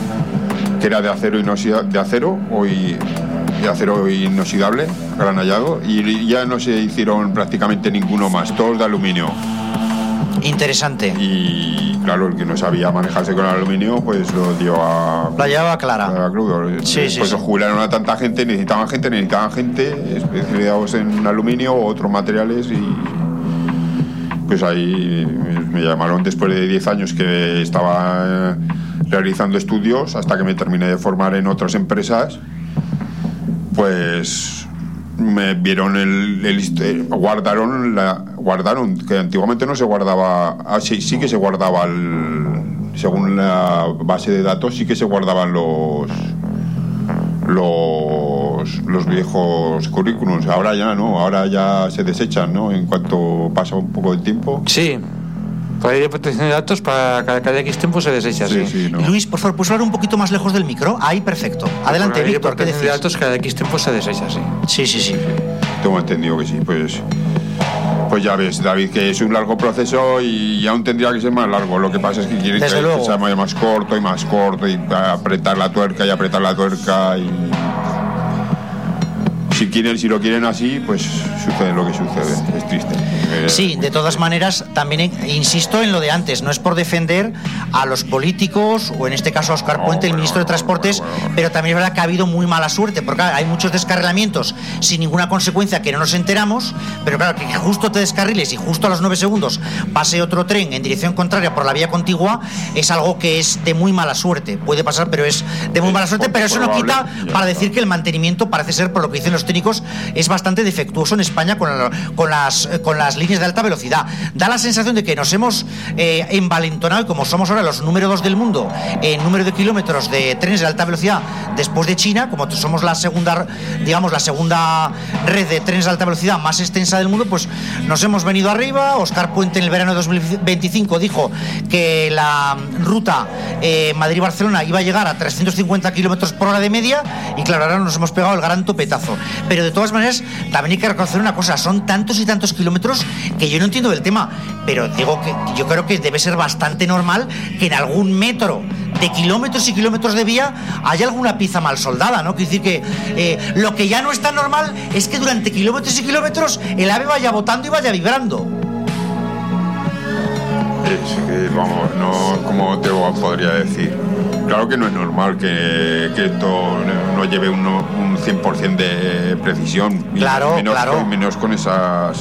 que era de acero, inoxida, de acero hoy de acero inoxidable, granallado, y ya no se hicieron prácticamente ninguno más, todos de aluminio. Interesante. Y claro, el que no sabía manejarse con el aluminio, pues lo dio a... La llevaba clara. A crudo. Sí, sí, pues sí. jubilaron a tanta gente, necesitaban gente, necesitaban gente especializados en aluminio o otros materiales, y pues ahí me llamaron después de diez años que estaba realizando estudios, hasta que me terminé de formar en otras empresas. Pues me vieron el, el guardaron la guardaron que antiguamente no se guardaba, ah, sí, sí que se guardaba el, según la base de datos sí que se guardaban los los los viejos currículums. Ahora ya no, ahora ya se desechan, ¿no? En cuanto pasa un poco de tiempo. Sí. Para ir de protección de datos, para cada, cada X tiempo se desecha, sí. sí. sí no. Luis, por favor, ¿puedes hablar un poquito más lejos del micro? Ahí, perfecto. Adelante, para Víctor, ¿qué decías? De datos, cada X tiempo se desecha, sí. Sí, sí, sí. Tengo entendido que sí, pues... Pues ya ves, David, que es un largo proceso y aún tendría que ser más largo. Lo que pasa es que quiere que, que sea más corto y más corto, y apretar la tuerca y apretar la tuerca y... Si quieren, si lo quieren así, pues sucede lo que sucede. Es triste. Sí, de todas maneras, también insisto en lo de antes. No es por defender a los políticos, o en este caso a Óscar no, Puente, bueno, el ministro de Transportes, bueno, bueno, bueno. Pero también es verdad que ha habido muy mala suerte, porque claro, hay muchos descarrilamientos sin ninguna consecuencia que no nos enteramos, pero claro, que justo te descarriles y justo a los nueve segundos pase otro tren en dirección contraria por la vía contigua, es algo que es de muy mala suerte. Puede pasar, pero es de muy mala suerte, pero eso no quita para decir que el mantenimiento parece ser, por lo que dicen los técnicos, es bastante defectuoso en España con, la, con, las, con las líneas de alta velocidad. Da la sensación de que nos hemos eh, envalentonado, y como somos ahora los número dos del mundo en número de kilómetros de trenes de alta velocidad después de China, como somos la segunda, digamos, la segunda red de trenes de alta velocidad más extensa del mundo, pues nos hemos venido arriba. Óscar Puente en el verano de dos mil veinticinco dijo que la ruta eh, Madrid-Barcelona iba a llegar a trescientos cincuenta kilómetros por hora de media, y claro, ahora nos hemos pegado el gran topetazo. Pero de todas maneras, también hay que reconocer una cosa: son tantos y tantos kilómetros que yo no entiendo del tema, pero digo que yo creo que debe ser bastante normal que en algún metro de kilómetros y kilómetros de vía haya alguna pieza mal soldada, ¿no? Quiere decir que eh, lo que ya no es tan normal es que durante kilómetros y kilómetros el ave vaya botando y vaya vibrando. Es que, vamos, no, como te podría decir, claro que no es normal que, que esto no lleve un, un cien por ciento de precisión. Claro, menos, claro. Menos con esas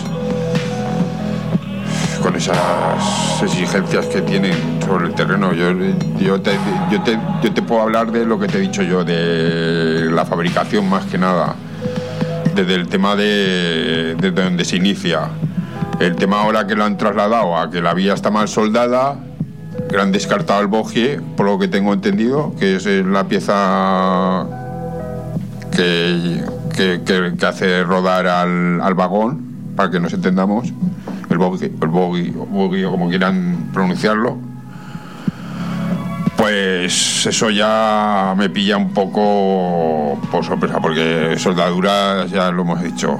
con esas exigencias que tienen sobre el terreno. Yo, yo, te, yo, te, yo te puedo hablar de lo que te he dicho yo, de la fabricación más que nada, desde el tema de, de donde se inicia. El tema ahora que lo han trasladado a que la vía está mal soldada, que le han descartado el bogie, por lo que tengo entendido, que es la pieza que, que, que, que hace rodar al, al vagón, para que nos entendamos, el bogie, el bogie, bogie o como quieran pronunciarlo. Pues eso ya me pilla un poco por sorpresa, porque soldaduras ya lo hemos dicho.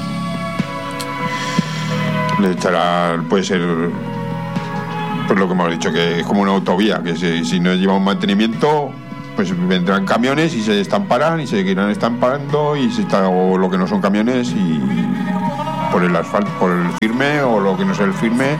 Le echará, puede ser, pues lo que hemos dicho, que es como una autovía, que si, si no lleva un mantenimiento, pues vendrán camiones y se estamparán y se seguirán estampando y se está, o lo que no son camiones y por el asfalto, por el firme o lo que no es el firme.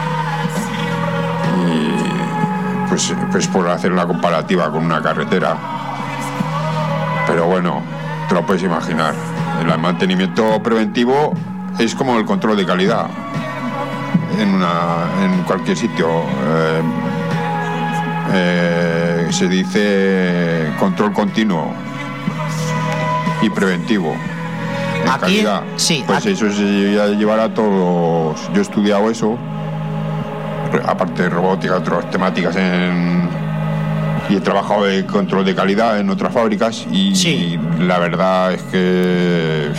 Y pues, pues por hacer una comparativa con una carretera. Pero bueno, te lo puedes imaginar. El mantenimiento preventivo es como el control de calidad en una en cualquier sitio. Eh, eh, se dice control continuo y preventivo en aquí, calidad. Sí, pues aquí. Eso se ya llevará a todos. Yo he estudiado eso, aparte de robótica, otras temáticas en, y he trabajado de control de calidad en otras fábricas y, sí. y la verdad es que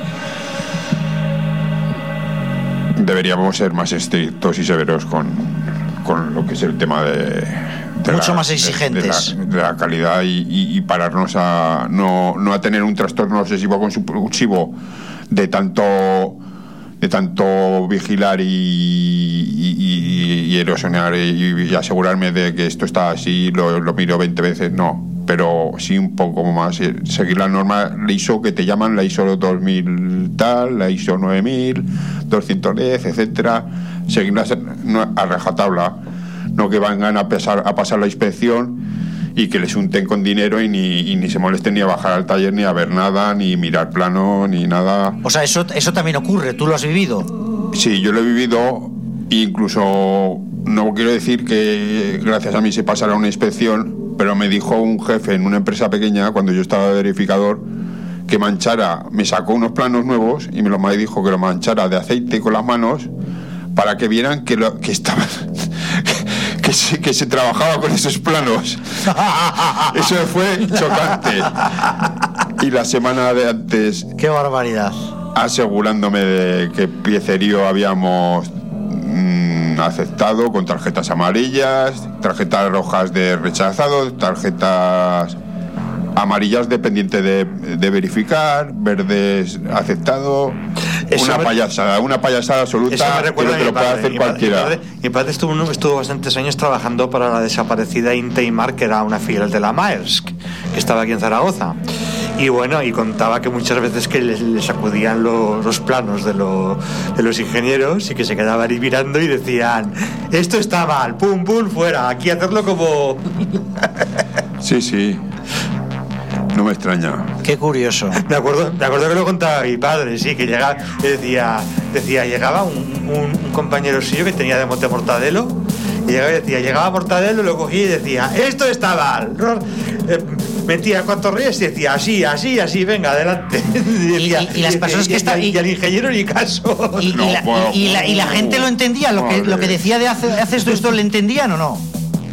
deberíamos ser más estrictos y severos con, con lo que es el tema de, de mucho la, más exigentes de, de, la, de la calidad y, y, y pararnos a no, no a tener un trastorno obsesivo compulsivo de tanto de tanto vigilar y, y, y, y erosionar y, y asegurarme de que esto está así, lo, lo miro veinte veces, no, pero sí un poco más, seguir la norma, la I S O que te llaman, la I S O dos mil tal, la I S O nueve mil, doscientos diez, etcétera, seguirlas a rajatabla, no que vengan a pasar, a pasar la inspección y que les unten con dinero y ni, y ni se molesten ni a bajar al taller ni a ver nada, ni mirar plano, ni nada. O sea, eso, eso también ocurre, ¿tú lo has vivido? Sí, yo lo he vivido, incluso no quiero decir que gracias a mí se pasara una inspección, pero me dijo un jefe en una empresa pequeña, cuando yo estaba de verificador, que manchara, me sacó unos planos nuevos y me lo me dijo que lo manchara de aceite con las manos para que vieran que, lo, que estaba... Que se, que se trabajaba con esos planos. Eso fue chocante. Y la semana de antes, ¡qué barbaridad! Asegurándome de que piecerío habíamos mmm, aceptado con tarjetas amarillas, tarjetas rojas de rechazado, tarjetas amarillas dependiente de, de verificar, verdes aceptado. Eso una me, payasada, una payasada absoluta que no te lo puede hacer cualquiera. Mi padre, mi padre estuvo, estuvo bastantes años trabajando para la desaparecida Inteimar, que era una filial de la Maersk, que estaba aquí en Zaragoza. Y bueno, y contaba que muchas veces que les, les sacudían los, los planos de, lo, de los ingenieros y que se quedaban ahí mirando y decían: esto está mal, pum, pum, fuera, aquí hacerlo como... Sí, sí. No me extraña. Qué curioso. Me acuerdo, me acuerdo que lo contaba mi padre, sí, que llegaba, decía, decía, llegaba un, un, un compañero suyo que tenía de Monte Mortadelo, y llegaba y decía, llegaba Mortadelo, lo cogía y decía, esto está mal. Eh, metía cuatro reyes y decía, así, así, así, venga, adelante. Y, decía, y, y, y las personas que estaban... Y, y al ingeniero ni caso. Y, no, y, la, bueno, y, y, la, y la gente lo entendía, lo que, lo que decía de hace, hace esto, esto, ¿le entendían o no?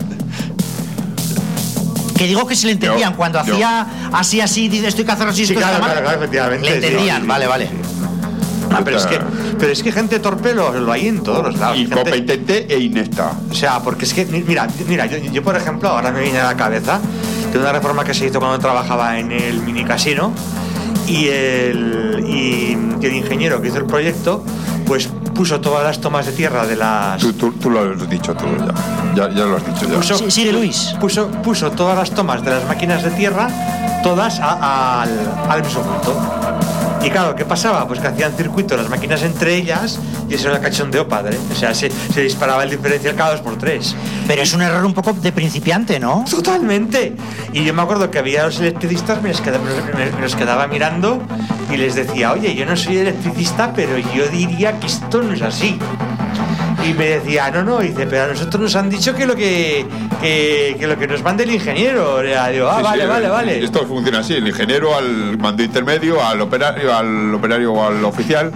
Que digo que se le entendían, yo, cuando yo. hacía así, así, dice esto hay que hacerlo así, sí, esto claro, está mal. Claro, claro, efectivamente. Le entendían, sí, sí, vale, sí, vale. Sí. Ah, pero es que, pero es que gente torpe lo, lo hay en todos los lados. Incompetente gente, e inepta. O sea, porque es que, mira, mira, yo, yo por ejemplo, ahora me viene a la cabeza de una reforma que se hizo cuando trabajaba en el mini casino y el, y el ingeniero que hizo el proyecto, pues puso todas las tomas de tierra de las... Tú, tú, tú lo has dicho tú ya, ya, ya lo has dicho ya. Puso, sí, sigue Luis. Puso, puso todas las tomas de las máquinas de tierra, todas a, a, al, al mismo punto. Y claro, ¿qué pasaba? Pues que hacían circuito las máquinas entre ellas y eso era el cachondeo padre. O sea, se, se disparaba el diferencial cada dos por tres. Pero es un error un poco de principiante, ¿no? Totalmente. Y yo me acuerdo que había los electricistas, me los quedaba, me, me los quedaba mirando y les decía, oye, yo no soy electricista, pero yo diría que esto no es así. Y me decía, no, no, dice, pero a nosotros nos han dicho que lo que, que, que lo que nos mande el ingeniero. Digo, ah, sí, vale, sí, vale, vale. Esto funciona así, el ingeniero al mando intermedio, al operario, al operario o al oficial,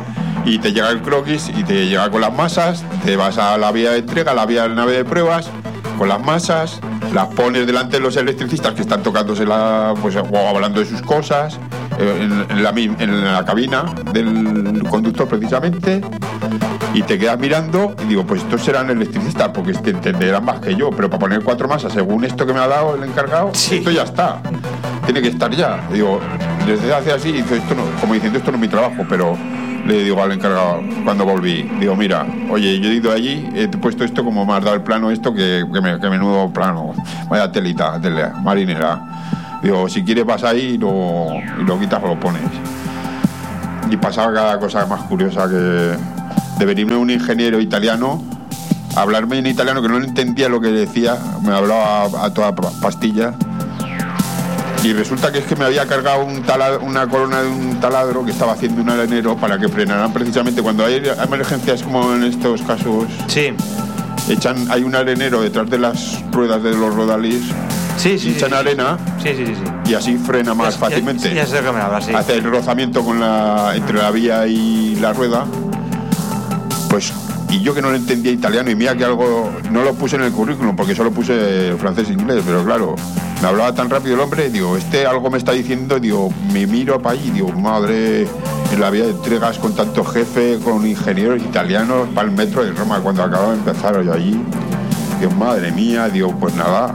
y te llega el croquis y te llega con las masas, te vas a la vía de entrega, a la vía de la nave de pruebas, con las masas, las pones delante de los electricistas que están tocándose la, pues, o hablando de sus cosas, en, en, la, en la cabina del conductor precisamente, y te quedas mirando y digo, pues estos serán electricistas porque te entenderán más que yo, pero para poner cuatro masas según esto que me ha dado el encargado, sí. Esto ya está, tiene que estar ya. Digo, desde hace así, dice, esto no, como diciendo, esto no es mi trabajo, pero le digo al encargado cuando volví, digo, mira, oye, yo he ido allí, he puesto esto como me has dado el plano esto, que, que, me, que menudo plano, vaya telita, tele, marinera. Digo, si quieres vas ahí y lo, y lo quitas o lo pones. Y pasaba cada cosa más curiosa, que de venirme un ingeniero italiano, hablarme en italiano que no entendía lo que decía, me hablaba a, a toda pastilla. Y resulta que es que me había cargado un taladro, una corona de un taladro que estaba haciendo un arenero para que frenaran precisamente cuando hay emergencias como en estos casos. Sí. Echan, hay un arenero detrás de las ruedas de los rodalís. Sí, sí, echan sí, arena. Sí, sí, sí, sí. Y así frena más ya, fácilmente. Ya, ya sé que me hablas, sí. Hace el rozamiento con la, entre la vía y la rueda. Pues, y yo que no lo entendía italiano, y mira que algo no lo puse en el currículum porque solo puse francés e inglés, pero claro, me hablaba tan rápido el hombre, digo, este algo me está diciendo, digo, me miro para allí, digo, madre, en la vía de entregas con tanto jefe, con ingenieros italianos para el metro de Roma, cuando acababa de empezar yo allí, digo, madre mía, digo, pues nada,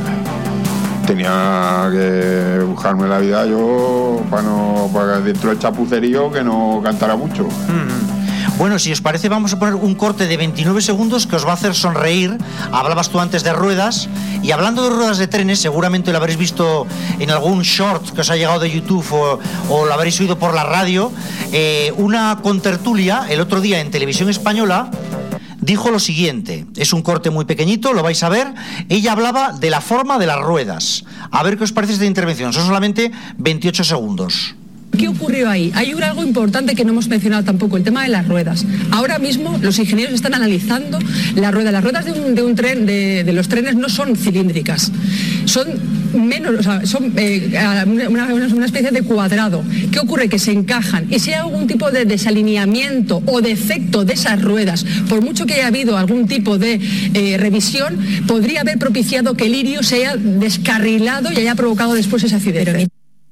tenía que buscarme la vida yo para no, para dentro del chapucerío que no cantara mucho. Mm. Bueno, si os parece, vamos a poner un corte de veintinueve segundos que os va a hacer sonreír. Hablabas tú antes de ruedas, y hablando de ruedas de trenes, seguramente lo habréis visto en algún short que os ha llegado de YouTube o, o lo habréis oído por la radio. Eh, una contertulia el otro día en Televisión Española dijo lo siguiente, es un corte muy pequeñito, lo vais a ver. Ella hablaba de la forma de las ruedas. A ver qué os parece esta intervención, son solamente veintiocho segundos. ¿Qué ocurrió ahí? Hay algo importante que no hemos mencionado tampoco, el tema de las ruedas. Ahora mismo los ingenieros están analizando la rueda. Las ruedas de un, de un tren, de, de los trenes, no son cilíndricas, son menos, o sea, son eh, una, una especie de cuadrado. ¿Qué ocurre? Que se encajan, y si hay algún tipo de desalineamiento o defecto de esas ruedas, por mucho que haya habido algún tipo de eh, revisión, podría haber propiciado que el irio se haya descarrilado y haya provocado después ese accidente.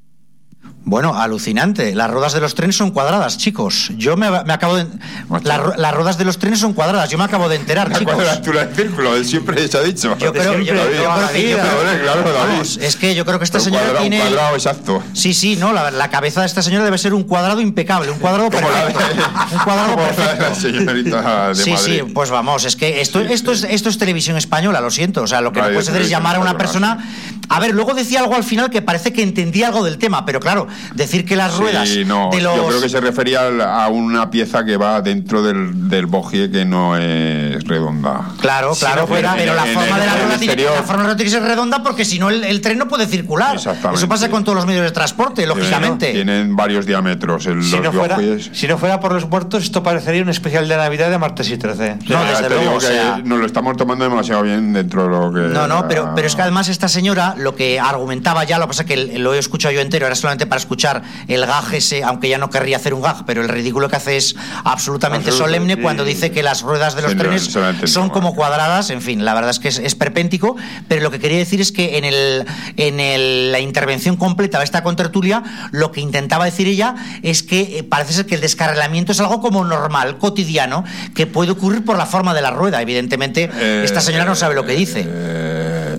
Bueno, alucinante. Las ruedas de los trenes son cuadradas, chicos. Yo me, me acabo de... La, las ruedas de los trenes son cuadradas. Yo me acabo de enterar, chicos. ¿Cuál es la altura del círculo? Siempre se ha dicho. Yo creo, yo, yo, yo, yo, claro, vamos, es que yo creo que esta un señora cuadrado, tiene... Un cuadrado exacto. Sí, sí, no, la, la cabeza de esta señora debe ser un cuadrado impecable, un cuadrado perfecto. De, un cuadrado como perfecto. La señorita de sí, Madrid. sí, pues vamos, es que esto, sí, esto, sí. Es, esto es Televisión Española, lo siento. O sea, lo que Radio no puedes hacer es llamar a una persona... A ver, luego decía algo al final que parece que entendía algo del tema, pero claro, decir que las ruedas sí, no, de los... Yo creo que se refería a una pieza que va dentro del, del bogie que no es redonda. Claro, claro, sí, pero, pero la, en, forma en, de la rueda tiene, exterior... la forma tiene que ser redonda porque si no el, el tren no puede circular. Exactamente. Eso pasa con todos los medios de transporte, lógicamente. Tienen varios diámetros el, si, los no fuera, bogies. Si no fuera por los muertos, esto parecería un especial de Navidad de martes y trece. No, no desde te luego, digo o que sea... nos lo estamos tomando demasiado bien dentro de lo que... No, no, pero, pero es que además esta señora lo que argumentaba ya, lo que pasa es que lo he escuchado yo entero, era solamente para escuchar el gag ese, aunque ya no querría hacer un gag, pero el ridículo que hace es absolutamente Absoluto, solemne sí. Cuando dice que las ruedas de los sí, trenes no, son como cuadradas. En fin, la verdad es que es, es perpéntico, pero lo que quería decir es que en, el, en el, la intervención completa de esta contertulia, lo que intentaba decir ella es que eh, parece ser que el descarrilamiento es algo como normal, cotidiano, que puede ocurrir por la forma de la rueda. Evidentemente, eh, esta señora no sabe lo que dice. Eh,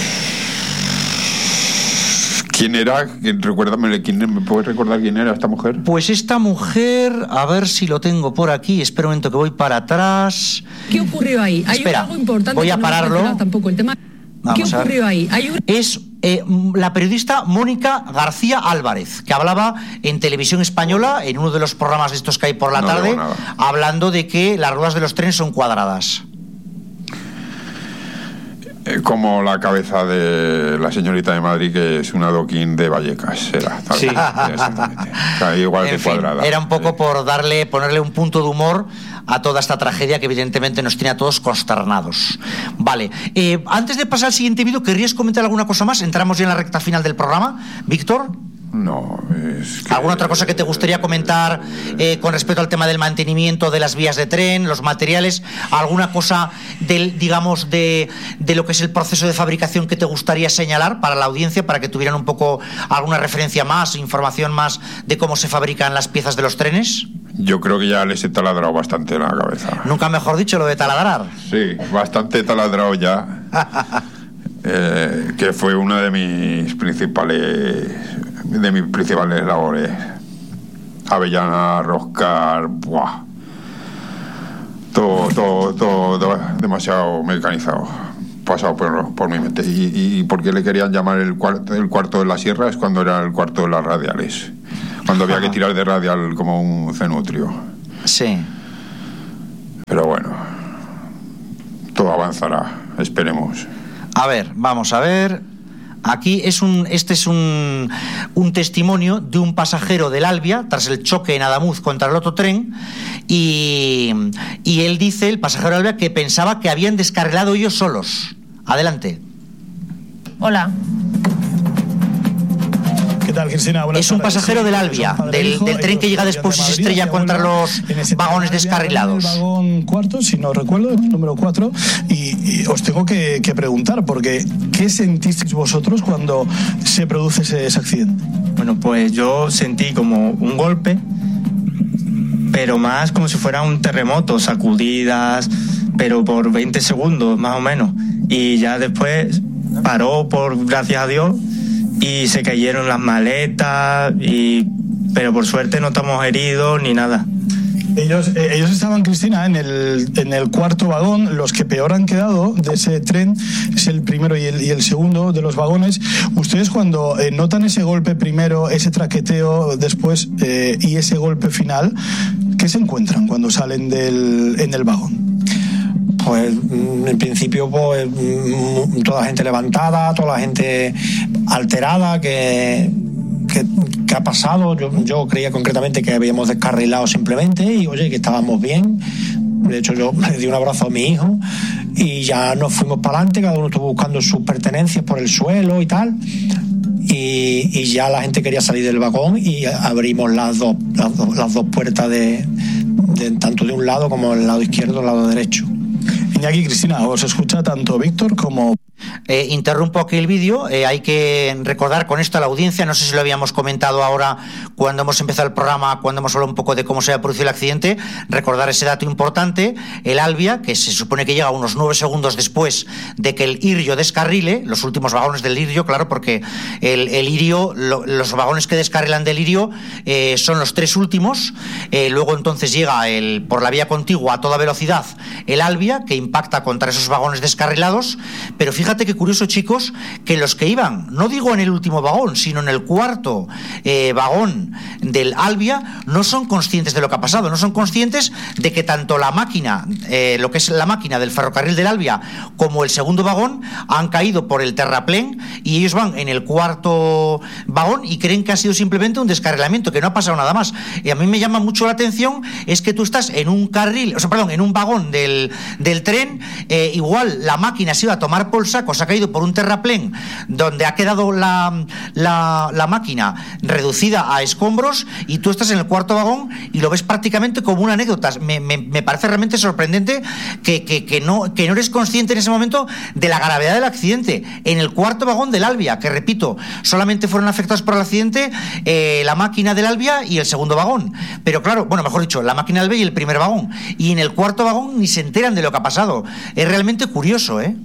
¿Quién era? Recuérdame, ¿quién, ¿me puedes recordar quién era esta mujer? Pues esta mujer, a ver si lo tengo por aquí. Espera un momento que voy para atrás. ¿Qué ocurrió ahí? Hay Espera, algo importante voy a que pararlo. No tampoco el tema. Vamos ¿Qué ocurrió ahí? Hay un... Es eh, la periodista Mónica García Álvarez, que hablaba en Televisión Española, en uno de los programas de estos que hay por la no tarde, hablando de que las ruedas de los trenes son cuadradas. Como la cabeza de la señorita de Madrid, que es un adoquín de Vallecas, era. Sí. Exactamente. Igual de cuadrada. Era un poco por darle, ponerle un punto de humor a toda esta tragedia que evidentemente nos tiene a todos consternados. Vale. Eh, antes de pasar al siguiente vídeo, ¿querrías comentar alguna cosa más? Entramos ya en la recta final del programa. Víctor. No. Es que, ¿Alguna otra cosa que te gustaría comentar eh, con respecto al tema del mantenimiento de las vías de tren, los materiales? ¿Alguna cosa del, digamos, de, de lo que es el proceso de fabricación que te gustaría señalar para la audiencia, para que tuvieran un poco alguna referencia más, información más de cómo se fabrican las piezas de los trenes? Yo creo que ya les he taladrado bastante en la cabeza. Nunca mejor dicho lo de taladrar. Sí, bastante taladrado ya. eh, que fue una de mis principales de mis principales labores. Avellana, Roscar, buah. Todo, todo, todo, todo demasiado mecanizado. Pasado por, por mi mente. Y, y por qué le querían llamar el cuarto, el cuarto de la sierra es cuando era el cuarto de las radiales. Cuando había que tirar de radial como un cenutrio. Sí. Pero bueno, todo avanzará, esperemos. A ver, vamos a ver. Aquí es un, este es un, un testimonio de un pasajero del Albia tras el choque en Adamuz contra el otro tren y, y él dice, el pasajero del Albia, que pensaba que habían descarrilado ellos solos. Adelante. Hola. ¿Qué tal, Cristina? Buenas es un tardes. pasajero del Albia, del, del tren que llega después y se estrella contra los vagones descarrilados. El vagón cuarto, si no recuerdo, el número cuatro, y, y os tengo que, que preguntar, porque ¿qué sentisteis vosotros cuando se produce ese, ese accidente? Bueno, pues yo sentí como un golpe, pero más como si fuera un terremoto, sacudidas, pero por veinte segundos más o menos, y ya después paró, por gracias a Dios, y se cayeron las maletas, y pero por suerte no estamos heridos ni nada. Ellos, eh, ellos estaban, Cristina, en el, en el cuarto vagón. Los que peor han quedado de ese tren es el primero y el, y el segundo de los vagones. Ustedes, cuando eh, notan ese golpe primero, ese traqueteo después eh, y ese golpe final, ¿qué se encuentran cuando salen del, en el vagón? Pues en principio pues toda la gente levantada, toda la gente alterada, que, que, que ha pasado. Yo, yo creía concretamente que habíamos descarrilado simplemente y oye, que estábamos bien. De hecho yo le di un abrazo a mi hijo y ya nos fuimos para adelante, cada uno estuvo buscando sus pertenencias por el suelo y tal. Y, y ya la gente quería salir del vagón y abrimos las dos, las dos, las dos puertas de, de tanto de un lado como el lado izquierdo, el lado derecho. Iñaki, Cristina, os escucha tanto Víctor como... Eh, interrumpo aquí el vídeo. Eh, hay que recordar con esto a la audiencia, no sé si lo habíamos comentado ahora cuando hemos empezado el programa, cuando hemos hablado un poco de cómo se ha producido el accidente, recordar ese dato importante. El Albia, que se supone que llega unos nueve segundos después de que el Irio descarrile, los últimos vagones del Irio, claro, porque el, el Irio, lo, los vagones que descarrilan del Irio eh, son los tres últimos. Eh, luego entonces llega el, por la vía contigua a toda velocidad el Albia, que impacta contra esos vagones descarrilados. Pero fíjate qué curioso, chicos, que los que iban, no digo en el último vagón, sino en el cuarto eh, vagón del Albia, no son conscientes de lo que ha pasado, no son conscientes de que tanto la máquina, eh, lo que es la máquina del ferrocarril del Albia, como el segundo vagón, han caído por el terraplén y ellos van en el cuarto vagón y creen que ha sido simplemente un descarrilamiento, que no ha pasado nada más. Y a mí me llama mucho la atención es que tú estás en un carril, o sea, perdón, en un vagón del, del tren, eh, igual la máquina se iba a tomar por saco, se ha caído por un terraplén donde ha quedado la, la, la máquina reducida a escombros y tú estás en el cuarto vagón y lo ves prácticamente como una anécdota. Me, me, me parece realmente sorprendente que, que, que, no, que no eres consciente en ese momento de la gravedad del accidente. En el cuarto vagón del Albia, que repito, solamente fueron afectados por el accidente eh, la máquina del Albia y el segundo vagón. Pero claro, bueno, mejor dicho, la máquina del Albia y el primer vagón. Y en el cuarto vagón ni se enteran de lo que ha pasado. Es realmente curioso, ¿eh?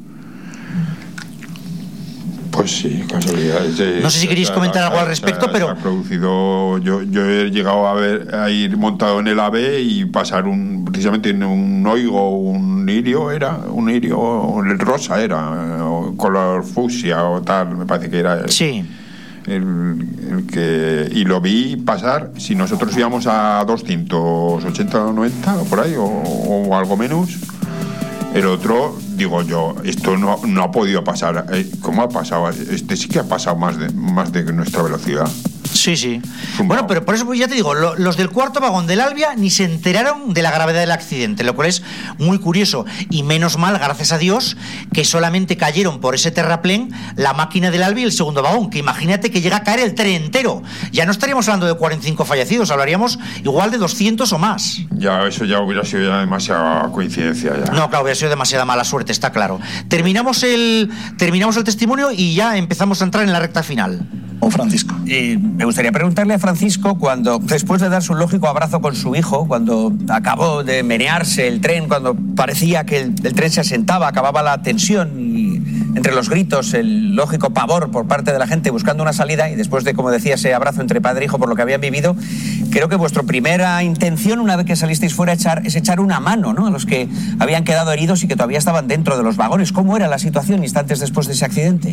Pues sí, casualidades. De, no sé si queréis comentar algo al respecto, se, pero... Se ha producido, yo, yo he llegado a ver a ir montado en el AVE y pasar un precisamente en un Oigo, un Irio, era un Irio, el rosa era, color fucsia o tal, me parece que era... El, sí. El, el que, y lo vi pasar, si nosotros íbamos a doscientos ochenta o noventa o por ahí, o, o algo menos... El otro, digo yo, esto no, no ha podido pasar. ¿Cómo ha pasado? Este sí que ha pasado más de, más de nuestra velocidad. Sí, sí. Bueno, pero por eso pues ya te digo, lo, los del cuarto vagón del Albia ni se enteraron de la gravedad del accidente, lo cual es muy curioso. Y menos mal, gracias a Dios, que solamente cayeron por ese terraplén la máquina del Albia y el segundo vagón, que imagínate que llega a caer el tren entero. Ya no estaríamos hablando de cuarenta y cinco fallecidos, hablaríamos igual de doscientos o más. Ya, eso ya hubiera sido ya demasiada coincidencia. Ya. No, claro, hubiera sido demasiada mala suerte, está claro. Terminamos el, terminamos el testimonio y ya empezamos a entrar en la recta final. O Francisco. Eh, me gustaría preguntarle a Francisco, cuando después de dar su lógico abrazo con su hijo, cuando acabó de menearse el tren, cuando parecía que el, el tren se asentaba, acababa la tensión y entre los gritos, el lógico pavor por parte de la gente buscando una salida, y después de, como decía, ese abrazo entre padre e hijo por lo que habían vivido, creo que vuestra primera intención una vez que salisteis fuera echar, es echar una mano, ¿no?, a los que habían quedado heridos y que todavía estaban dentro de los vagones. ¿Cómo era la situación instantes después de ese accidente?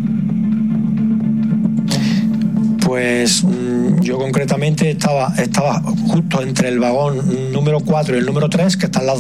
Pues yo concretamente estaba, estaba justo entre el vagón número cuatro y el número tres, que están las